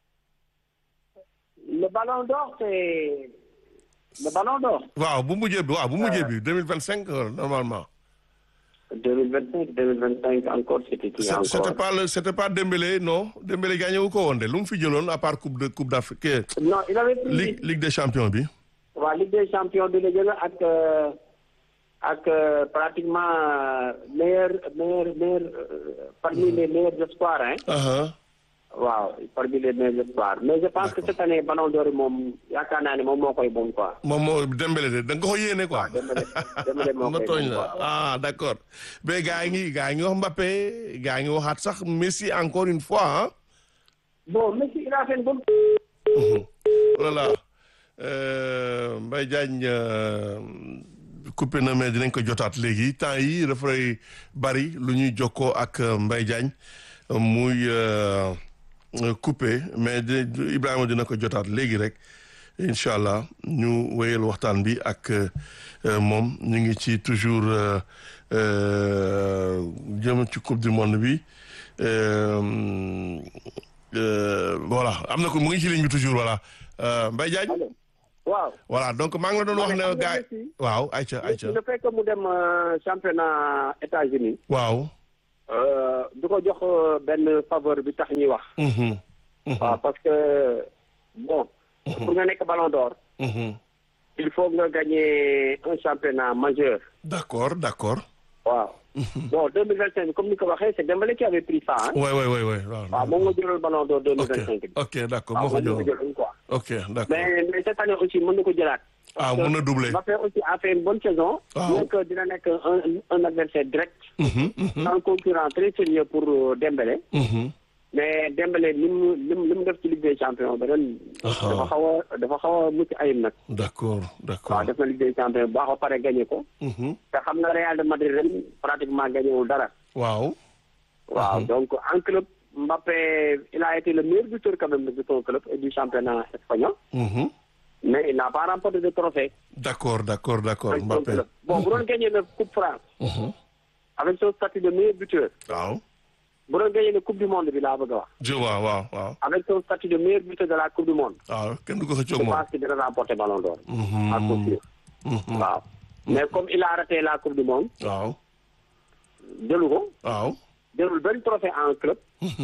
le ballon d'or c'est le ballon d'or. waaw bu mujjee bi waaw bu mujjee bi deux mille vingt-cinq normalement. deux mille vingt-cinq deux mille vingt-cinq encore c'était qui encore. c'était pas le c'était pas Dembélé non Dembélé gagné wu ko woon de lu mu fi jëloon à part coupe de coupe d'Afrique. non il avait pris Ligue Ligue des champions bi. waaw Ligue des champions bi la jël ak ak pratiquement meilleur meilleur meilleur parmi les meilleurs espoirs hein. waaw parmi les meilleurs espoirs mais je pense que cette année ballon d'or moom yaakaar naa ne moom moo koy bon quoi. moom moo Dembélé de da nga ko yéene quoi. Dembélé Dembélé moo koy tooñ la ah d'accord mais gaa yi ngi gaa yi ngi wax Mbappé gaa yi ngi waxaat sax Messi encore une fois ah. bon Messi il a fait une bonne. voilà Mbaye Diagne coupé na mais dinañ ko jotaat léegi temps yi dafay bari lu ñuy jokkoo ak Mbaye Diagne muy coupé mais Ibrahima dina ko jotaat léegi rek incha allah ñu wéyal waxtaan bi ak moom ñu ngi ci toujours jëm ci coupe du monde bi voilà am na ko mu ngi ci ligne bi toujours voilà Mbaye Diagne. waaw voilà donc maa ngi la doon wax ne gars yi waaw ayca ayca. le fait que mu dem championnat États-Unis waaw. du ko jox benn faveur bi tax ñuy wax. waaw parce que bon. pour nga nekk Ballon d'Or. il faut nga gagner un championnat majeur. d'accord d'accord. waaw. bon deux mille vingt cinq comme ni ko waxee c'est Dembélé qui avait pris ça hein. oui oui oui oui waaw. waaw moom nga jëlal Ballon d'Or deux mille vingt cinq bi. ok d'accord moo ko jëloon quoi. ok d'accord mais mais cette année aussi mën na ko jëlaat. ah mën na doubler. Mbappé aussi a fait une bonne saison. waaw donc dina nekk un un adversaire direct. un concurrent très sérieux pour Dembélé. mais Dembélé li mu li mu li mu def ci Ligue des Champions ba ren. dafa xaw a dafa xaw a mucc ayib nag. d'accord d'accord waaw def na Ligue des Champions baax ba pare gagné ko. te xam na Real de Madrid ren pratiquement gagné wul dara. waaw. waaw donc en club Mbappé il a été le meilleur buteur quand même de son club et du championnat espagnol. mais il n'a pas remporté de trophée. d'accord d'accord d'accord Mbappé. bon bu doon gagné na Coupe France. avec son statut de meilleur buteur. waaw. bu doon gagné na Coupe du monde bi laa bëgg a wax. je vois waaw waaw. avec son statut de meilleur buteur de la Coupe du monde. waaw kenn du ko xëccoo je moom. pense que dina remporter Ballon d'Or. à coup sûr. waaw mais comme il a raté la Coupe du monde. waaw. jëlu ko. waaw. jëlul benn trophée en club.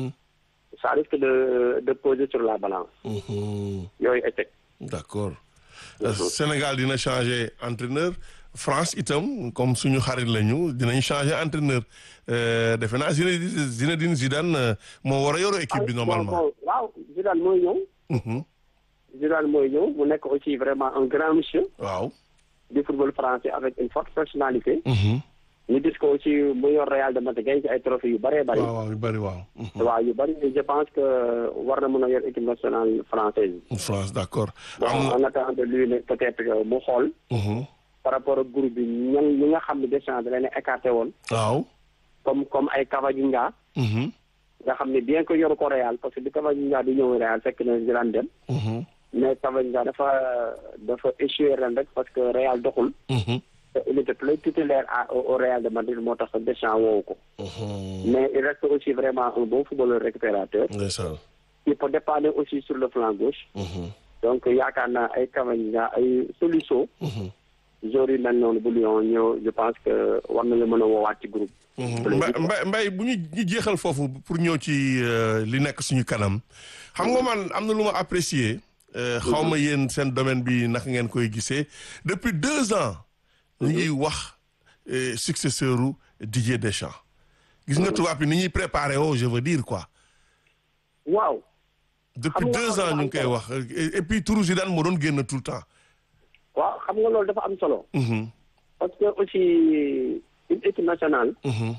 ça risque de de poser sur la balance. yooyu échec. d'accord Sénégal dina changer entraîneur France itam comme suñu xarit lañu dinañ changer entraîneur defe naa Zinedine Zinedine Zidane moo war a yor équipe bi normalement. waaw Zidane mooy ñëw. Zidane mooy ñëw mu nekk aussi vraiment un grand monsieur. waaw. du football français avec une forte personnalité. ñu gis ko aussi mu yor Real de Madrid gañ ci ay trophées yu bëree bëri. waaw waaw yu bëri waaw. waaw yu bëri je pense que war na mën a yor équipe nationale française. France d'accord. bon en attendant de lui ne peut-être mu xool. par rapport ak groupe bi ñan ñi nga xam ne Deschamps da leen a écarté woon. waaw. comme comme ay Cavaginga. nga xam ne bien que yoru ko Real parce que bi Cavaginga di ñëw Real fekk na Zidane dem. mais Cavaginga dafa dafa échoué ren rek parce que Real doxul. il était plus titulaire au Real de Madrid moo tax Deschamps woowu ko. mais il reste aussi vraiment un bon footballeur récupérateur. il peut dépanner aussi sur le flanc gauche. donc yaakaar naa ay Cavaginga ay Tolisso. joueurs yi mel noonu bu Lyon ñëw je pense que war nañu mën a woowaat ci groupe. Mbaye Mbaye bu ñu ñu jeexal foofu pour ñëw ci li nekk suñu kanam xam nga man am na lu ma apprécier. xaw ma yéen seen domaine bi naka ngeen koy gisee depuis deux ans. ñu ngi wax successeur u Didier Deschamps. gis nga tubaab yi ni ñuy préparé woo je veux dire quoi. waaw. depuis deux ans ñu ngi koy wax et puis turu Zidane moo doon génn tout le temps. waaw xam nga loolu dafa am solo. parce que aussi une équipe nationale.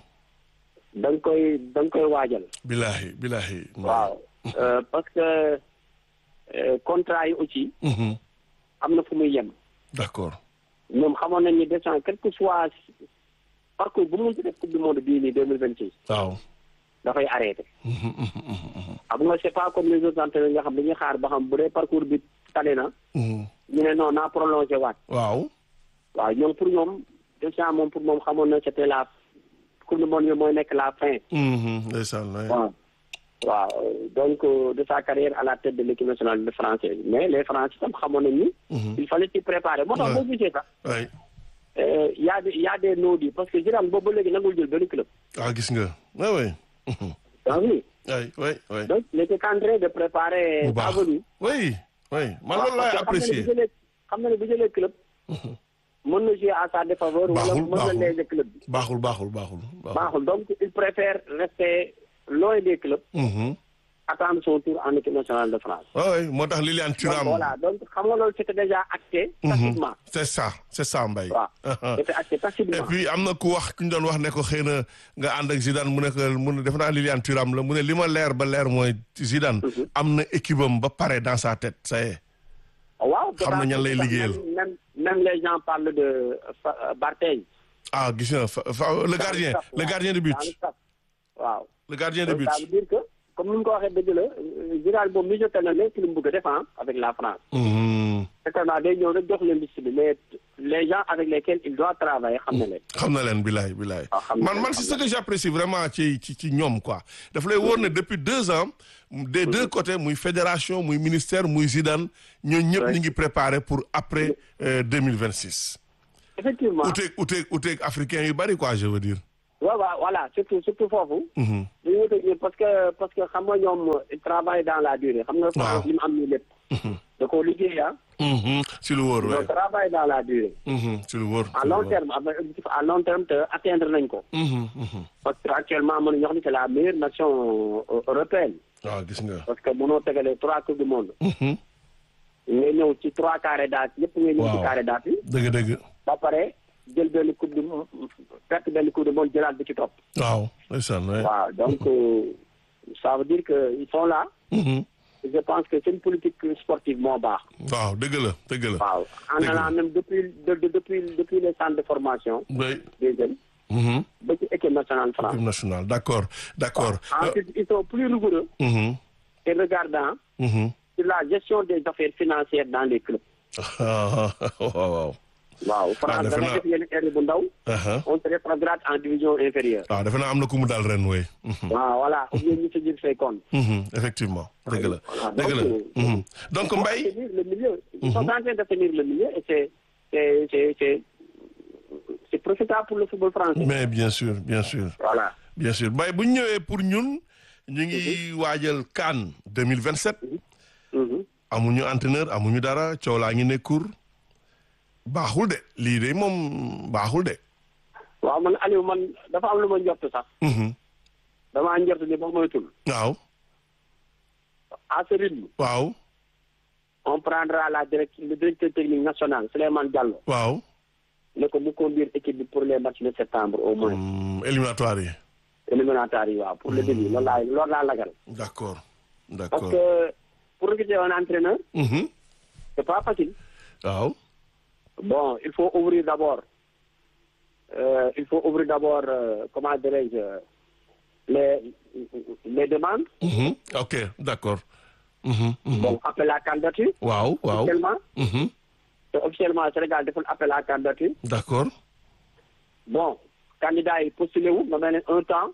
da nga koy da nga koy waajal. bilahi bilahi. waaw parce que contrat yi aussi. am na fu muy yem. d'accord. ñoom xamoon nañ ni Deschamps quel que soit parcours bu mu ci def coupe du monde bii nii deux mille vingt six. waaw. dafay arrêté. xam nga c'est pas comme les autres entraîneurs nga xam dañuy xaar ba xam bu dee parcours bi tane na. ñu ne non naa prolongé waat. waaw. waaw ñoom pour ñoom Deschamps moom pour moom xamoon na c'était la coupe du monde bi mooy nekk la fin. ndeysaan waaw. waaw donc de sa carrière à la tête de l'équipe nationale de française mais les Français tam xamoon nañ ni. il fallait s'y préparer moo tax boo gisee sax. oui. y a des y a des no-dits parce que Zidane boobu ba léegi nangul jël benn club. ah gis nga oui oui. donc oui. oui oui oui. donc il était en train de préparer. bu baax avenir. oui oui man loolu laay apprécier. xam na ne bu jëlee club. mën na jouer à sa défaveur. wala mën na léegi club bi. baaxul baaxul baaxul. baaxul donc il préfère rester loin des clubs. attendre son tour en équipe nationale de France. oui moo tax Lilian Thuram. voilà donc xam nga loolu c'était déjà acté. tacitement. c'est ça c'est ça Mbaye. waaw c'était acté tacitement. et puis am na ku wax ku ñu doon wax ne ko xëy na nga ànd ak Zidane mu ne ko mu ne def naa Lilian Thuram la mu ne li ma leer ba leer mooy Zidane. am na équipe am ba pare dans sa tête ça y est. waaw xam na ñan lay liggéeyal. même même les gens parlent de Barthez. ah gis nga le gardien le gardien de but. waaw le gardien de but. ça veut dire que comme ni mu ko waxee dëgg la Gérard boobu mijoté na ne ci li mu bëgg a def avec la France. certainement day ñëw rek jox leen liste bi mais les gens avec lesquels il doit travailler xam na leen. xam na leen bilaay bilaay. man man c'est ce que j'apprécie vraiment ci ci ci ñoom quoi. daf lay wóor ne depuis deux ans. des deux côtés muy fédération muy ministère muy Zidane ñooñu ñëpp ñu ngi préparé pour après deux mille vingt six. effectivement uteeg uteeg uteeg africain yu bari quoi je veux dire. waaw waaw voilà surtout surtout foofu. dañu wuteeg parce que parce que xam nga ñoom ils travaillent dans la durée. xam nga France li mu am nii lépp. da koo liggéey ah. si lu wóor waaw. ils travaillent dans la durée. si lu wóor. à long terme am na objectif à long terme te atteindre nañ ko. parce que actuellement mën nañu wax ni c'est la meilleure nation européenne. waaw gis nga. parce que mënoo tegalee trois coupes du monde. nga ñëw ci trois carré d'as yëpp nga ñëw ci carré d'as yi. dëgg dëgg. ba pare jël benn coupe du monde perte benn coupe du monde jëlaat bi ci topp. waaw ndeysaan. waaw donc ça veut dire que ils sont là. je pense que c'est une politique sportive moo baax. waaw dëgg la dëgg la. waaw en allant même depuis depuis depuis les centres de formation. oui. des jeunes. ba ci équipe nationale France. équipe nationale d'accord d'accord. ensuite ils sont plus rigoureux. et regardant. sur la gestion des affaires financières dans les clubs. waaw. waaw France da ngay def yenn erreur bu ndaw. on se rétrograde en division inférieure. waaw defe naa am na ku mu daal ren wey. waaw voilà ou bien ñu se jël say compte. effectivement dëgg la dëgg la. donc Mbaye. le milieu. ils sont en train de tenir le milieu et c'est c'est c'est c'est c'est profitable pour le football français. mais bien sûr bien sûr. voilà bien sûr Mbaye bu ñu ñëwee pour ñun ñu ngi waajal CAN deux mille vingt sept. amuñu entraîneur amuñu dara coow laa ngi ne cour baaxul de lii de moom baaxul de. waaw man Aliou man dafa am lu ma njort sax. damaa njort ni boo moytul. waaw. à ce rythme. waaw. on prendra la direct le directeur technique national Souleymane Diallo. waaw. ne ko mu conduire équipe bi pour les matchs de septembre au moins. éliminatoire yi. éliminatoire yi waaw pour le début loolu laa loolu laa lagal. d'accord d'accord parce que pour recruter un entraîneur. c'est pas facile. waaw. bon il faut ouvrir d'abord euh, il faut ouvrir d'abord euh, comment dirais-je les les demandes. ok d'accord. bon appel à candidature. waaw waaw officiellement. te officiellement Sénégal deful appel à candidature. d'accord. bon candidat yi postulé wu nga mel ne un temps.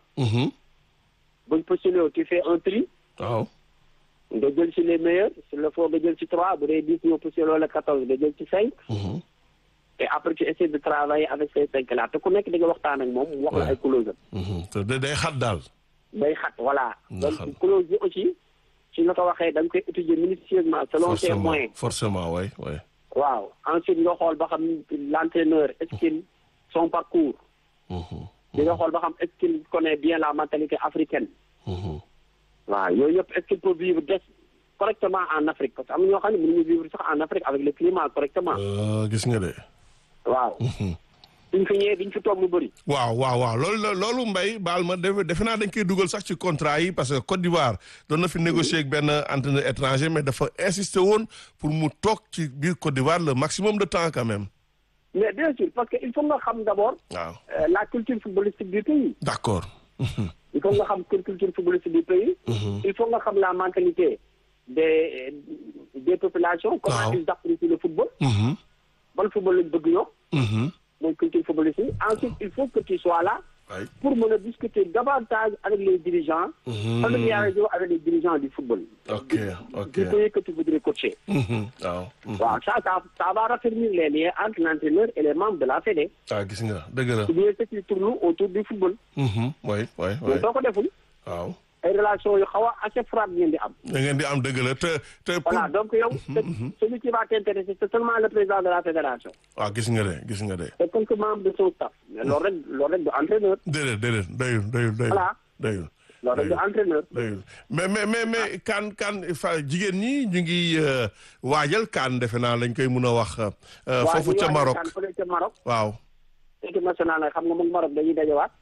buñ postulé wu tu fais un tri. waaw. nga jël ci les meilleurs s'il le faut nga jël ci trois bu dee dix ñoo postulé wala quatorze nga jël ci cinq. et après tu essaies de travailler avec ces cinq là te ku nekk di nga waxtaan ak moom wax la ay clause. te day xat daal. day xat voilà. donc clause yi aussi si nga ko waxee da nga koy étudier minutieusement selon tes moyens. forcément oui oui. waaw ensuite nga xool ba xam l'entraîneur est-ce qu'il son parcours. di nga xool ba xam est-ce qu'il connaît bien la mentalité africaine. waaw yooyu yëpp est-ce qu'il peut vivre des correctement en Afrique parce que am na ñoo xam ne mënuñu vivre sax en Afrique avec le climat correctement. gis nga de. waaw. duñ fi ñëwee duñ fi toog lu bëri. waaw waaw waaw loolu la loolu Mbaye baal ma defe defe naa dañ koy dugal sax ci contrat yi parce que Côte d'Ivoire doon na fi négocier ak benn entraîneur étranger mais dafa insister woon pour mu toog ci biir Côte d'Ivoire le maximum de temps quand même. mais bien sûr parce que il faut nga xam d'abord. waaw la culture footballistique du pays. d'accord. il faut nga xam culture footballistique du pays. il faut nga xam la mentalité des des populations. comment ils apprécient le football. ban football lañ bëgg ñoom. mooy culture footballistique ensuite il faut que tu sois là. pour mën a discuter davantage avec les dirigeants. familiariser avec les dirigeants du football. ok ok du pays que tu voudrais coacher. waaw. waaw ça ça ça va raffermir les liens entre l'entraîneur et les membres de la fédé. ah gis nga dëgg la. ou bien ceux qui tournent autour du football. oui oui oui. mais soo ko deful. waaw. ay relations yu xaw a assez froides ngeen di am. da ngeen di am dëgg la te te. voilà donc yow. celui qui va t'intéresser c'est seulement le président de la fédération. waaw gis nga de gis nga de. c'est comme que membre de son staff. mais loolu rek loolu rek du entraîneur. déedéet déedéet doyul doyul doyul. voilà doyul. loolu rek du entraîneur. doyul mais mais mais mais kan kan fa jigéen ñi ñu ngi waajal kan defe naa lañ koy mun a wax. foofu ca Maroc waaw ca Maroc. waaw. équipe nationale nag xam nga moom Maroc dañuy dajewaat.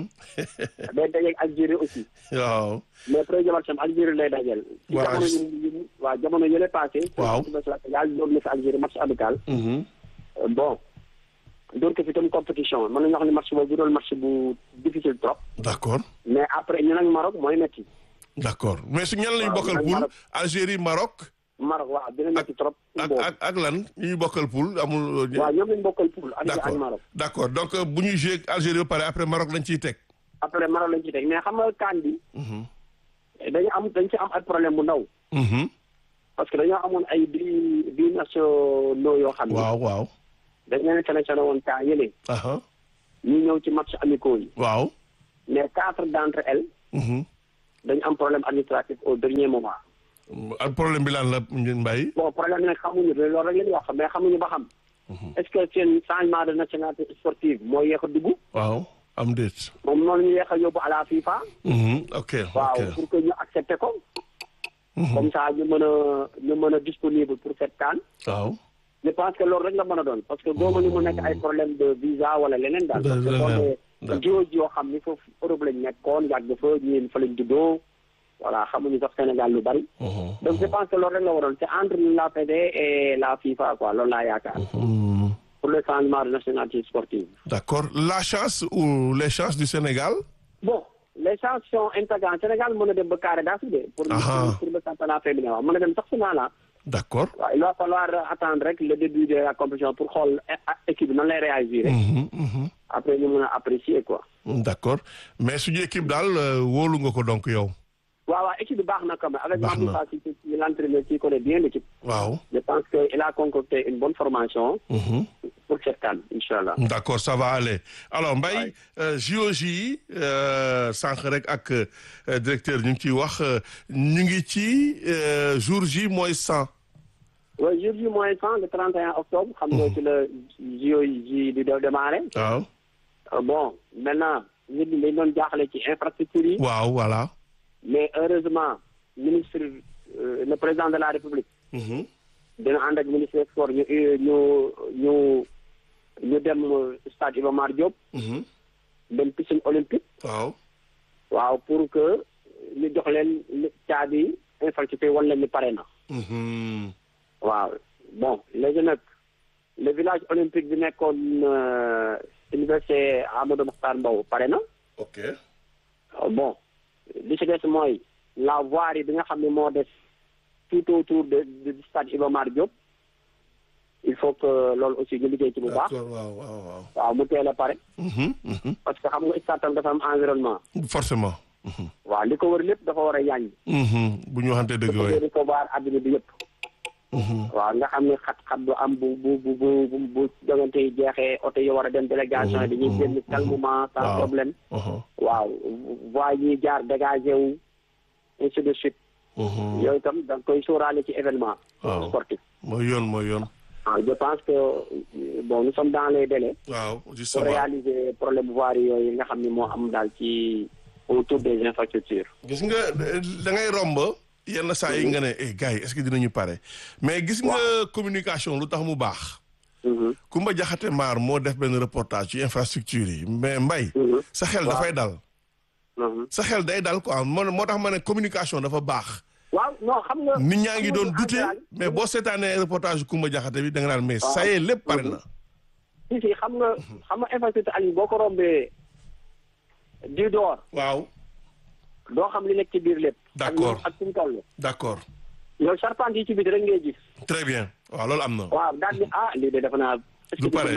day dajeeg Algérie aussi. waaw. mais premier match am Algérie lay dajeel. waaw ci jamono yu waaw jamono yële passé. waaw yàlla doon na fi Algérie match amical. bon. donc fi tam compétition mën nañu wax ne match boobu doon match bu difficile trop. d'accord. mais après ñu nag Maroc mooy metti. d'accord mais su ñan lañu bokkal poule Algérie Maroc. Maroc waaw dina metti trop. ak ak ak lan ñu bokkal poule amul. waaw ñoom lañu bokkal poule. d'accord ak Maroc. d'accord donc bu ñu joué Algérie ba pare après Maroc lañ ciy teg. après Maroc lañ ciy teg mais xam nga CAN bi. dañu am dañ ci am ay problème bu ndaw. parce que dañoo amoon ay bi bi nationaux yoo xam ne. waaw waaw. dañ leen sélectionné woon temps yële. ñu ñëw ci match amicaux yi. waaw. mais quatre d'entre elles. dañu am problème administratif au dernier moment. ak problème bi lan la Mbaye. bon problème bi nag xamuñu loolu rek la ñuy wax mais xamuñu ba xam. est-ce que seen changement de nationalité sportive moo yéex a dugg. waaw am déet. moom noonu ñu yéex a yóbbu à la FIFA. ok waaw pour que ñu accepté ko. comme ça ñu mën a ñu mën a disponible pour cette CAN. waaw. je pense que loolu rek la mën a doon parce que dooma ni mu nekk ay problème de visa wala leneen daal. parce que boo nee jiw yoo xam ni foofu Europe lañ nekkoon yàgg fa ñeen fa lañ juddoo voilà xamuñu sax Sénégal lu bari. donc je pense que loolu rek la waroon c'est entre la F E D et la FIFA quoi loolu laa yaakaar. pour le changement de nationalité sportive. d'accord la chance ou les chances du Sénégal. bon les chances sont intégrantes Sénégal mën na dem ba carré daa si de. pour pour le championnat féminin waaw mën na dem sax final la. d'accord. waaw il va falloir attendre rek le début de la compétition pour xool équipe bi nan lay réagir. après ñu mën a apprécier quoi. d'accord mais suñu équipe daal wóolu nga ko donc yow. waaw waaw équipe bi baax na quand même. avec Mamadou Fassi ci l'entraîneur qui connaît bien l'équipe. waaw. je pense que il a concocté une bonne formation. pour cette CAN inchallah. d'accord ça va aller alors Mbaye J O J yi sànq rek ak directeur ñu ngi ciy wax ñu ngi ci jour J moins cent. oui jour J moins cent le trente et un octobre. xam nga ci la J O J di démarrer. waaw. bon maintenant nit ñi dañ doon jaaxle ci infrastructure yi. waaw voilà. mais heureusement ministre le président de la République. dina ànd ak ministre des sports ñu ñu ñu ñu dem stade Iba Mar Diop. dem piscine olympique. waaw. waaw pour que ñu jox leen caabi infrastructure wan leen ni pare na. waaw bon léegi nag le village olympique bi nekkoon université Amadou Mahtar Mbow pare na. ok. bon li ci des mooy la voirie bi nga xam ne moo des tout autour de de stade Iba Mar Diop il faut que loolu aussi ñu liggéey ci bu baax. waaw waaw waaw. waaw mu teel a pare. parce que xam nga stade tam dafa am environnement. forcément. waaw li ko wër lépp dafa war a yaañ. bu ñu waxante dëgg yooyu. dafa war a adduna bi yëpp. waaw nga xam ne xat-xat du am bu bu bu bu bu jogante yi jeexee oto yi war a dem délégation yi dañuy génn calmement sans problème. waaw voies yi jaar dégagé wu ainsi de suite. yooyu itam da nga koy sóoraale ci événement. sportif. mooy yoon mooy yoon. ah je pense que bon nous sommes dans les délais. waaw justement pour réaliser problème voirie yooyu nga xam ne moo am daal ci autour des infrastructures. gis nga da ngay romb. yenn saa yi nga ne eh gars yi est-ce que dinañu pare. mais gis nga communication lu tax mu baax. Kumba Jaxate Maar moo def benn reportage ci infrastructure yi mais Mbaye. sa xel dafay dal. sa xel day dal quoi moo tax ma ne communication dafa baax. waaw non xam nga. nit ñaa ngi doon douter mais boo seetaanee reportage Kumba Jaxate bi da nga naan mais ça y est lépp pare na. si si xam nga xam nga infrastructure Aliou boo ko rombee di door. waaw. doo xam li nekk ci biir lépp. d'accord ak suñu toll. d'accord. yow charpente yi ci biir rek ngay gis. très bien waaw loolu am na. waaw daal di ah lii de dafa naa. du pare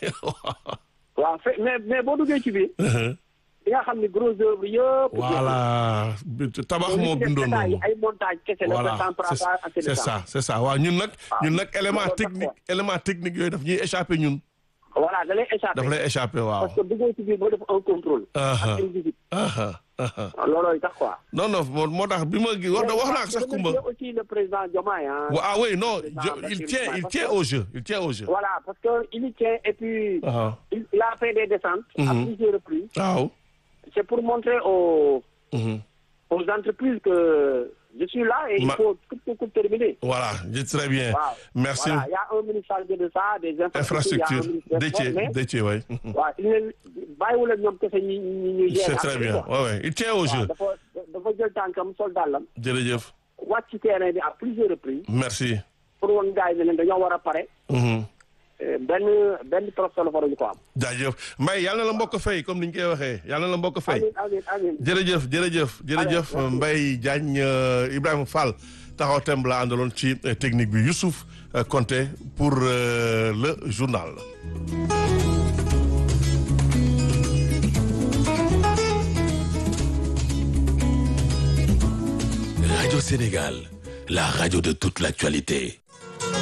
waaw fe mais mais boo duggee ci biir. di nga xam ni gros œuvre yëpp. voilà tabax moo bindoon noonu. ay montage kese la. voilà c'est ça c'est ça waaw ñun nag. ñun nag élément technique élément technique yooyu daf ñuy échappé ñun. voilà da lay échappé daf lay échappé waaw. parce que duggee ci biir boo def un contrôle. ak une visite. loolooy tax quoi. non non moo tax bi ma gi wax wax naa sax Kumba. aussi le président Diomaye ah. ah oui non il tient il tient au jeu il tient au jeu. voilà parce que il y tient et puis. il a fait des descentes. à plusieurs reprises. waaw. c'est pour montrer aux. aux entreprises que je suis là et il faut toutes concours terminé. Voilà, très bien. Waaw. Merci. Voilà, il y a un ministre chargé de ça, des Infrastructure. Déthié, mais Déthié, oui. waaw il ne bàyyiwul ak ñoom kese ñi ñi ñuy C'est gérer très affaire bien. yi, quoi. Ouais, ouais. Il tient au waaw jeu. dafa dafa jël tànkam sol dàllam Jërëjëf. wàcc ci terrain bi à plusieurs reprises Merci. pour woon gars yi ne leen dañoo war a pare Mhm. benn benn trop solo faruñu ko am. jaajëf Mbaye yàlla na la mbokk fay comme ni ñu koy waxee yàlla na la mbokk fay. amiin amiin amiin. jërëjëf jërëjëf jërëjëf Mbaye Diagne Ibrahima Fall taxaw temb la àndaloon ci technique bi Youssouf Konté pour euh, le journal. Radio Sénégal, la radio de toute l'actualité.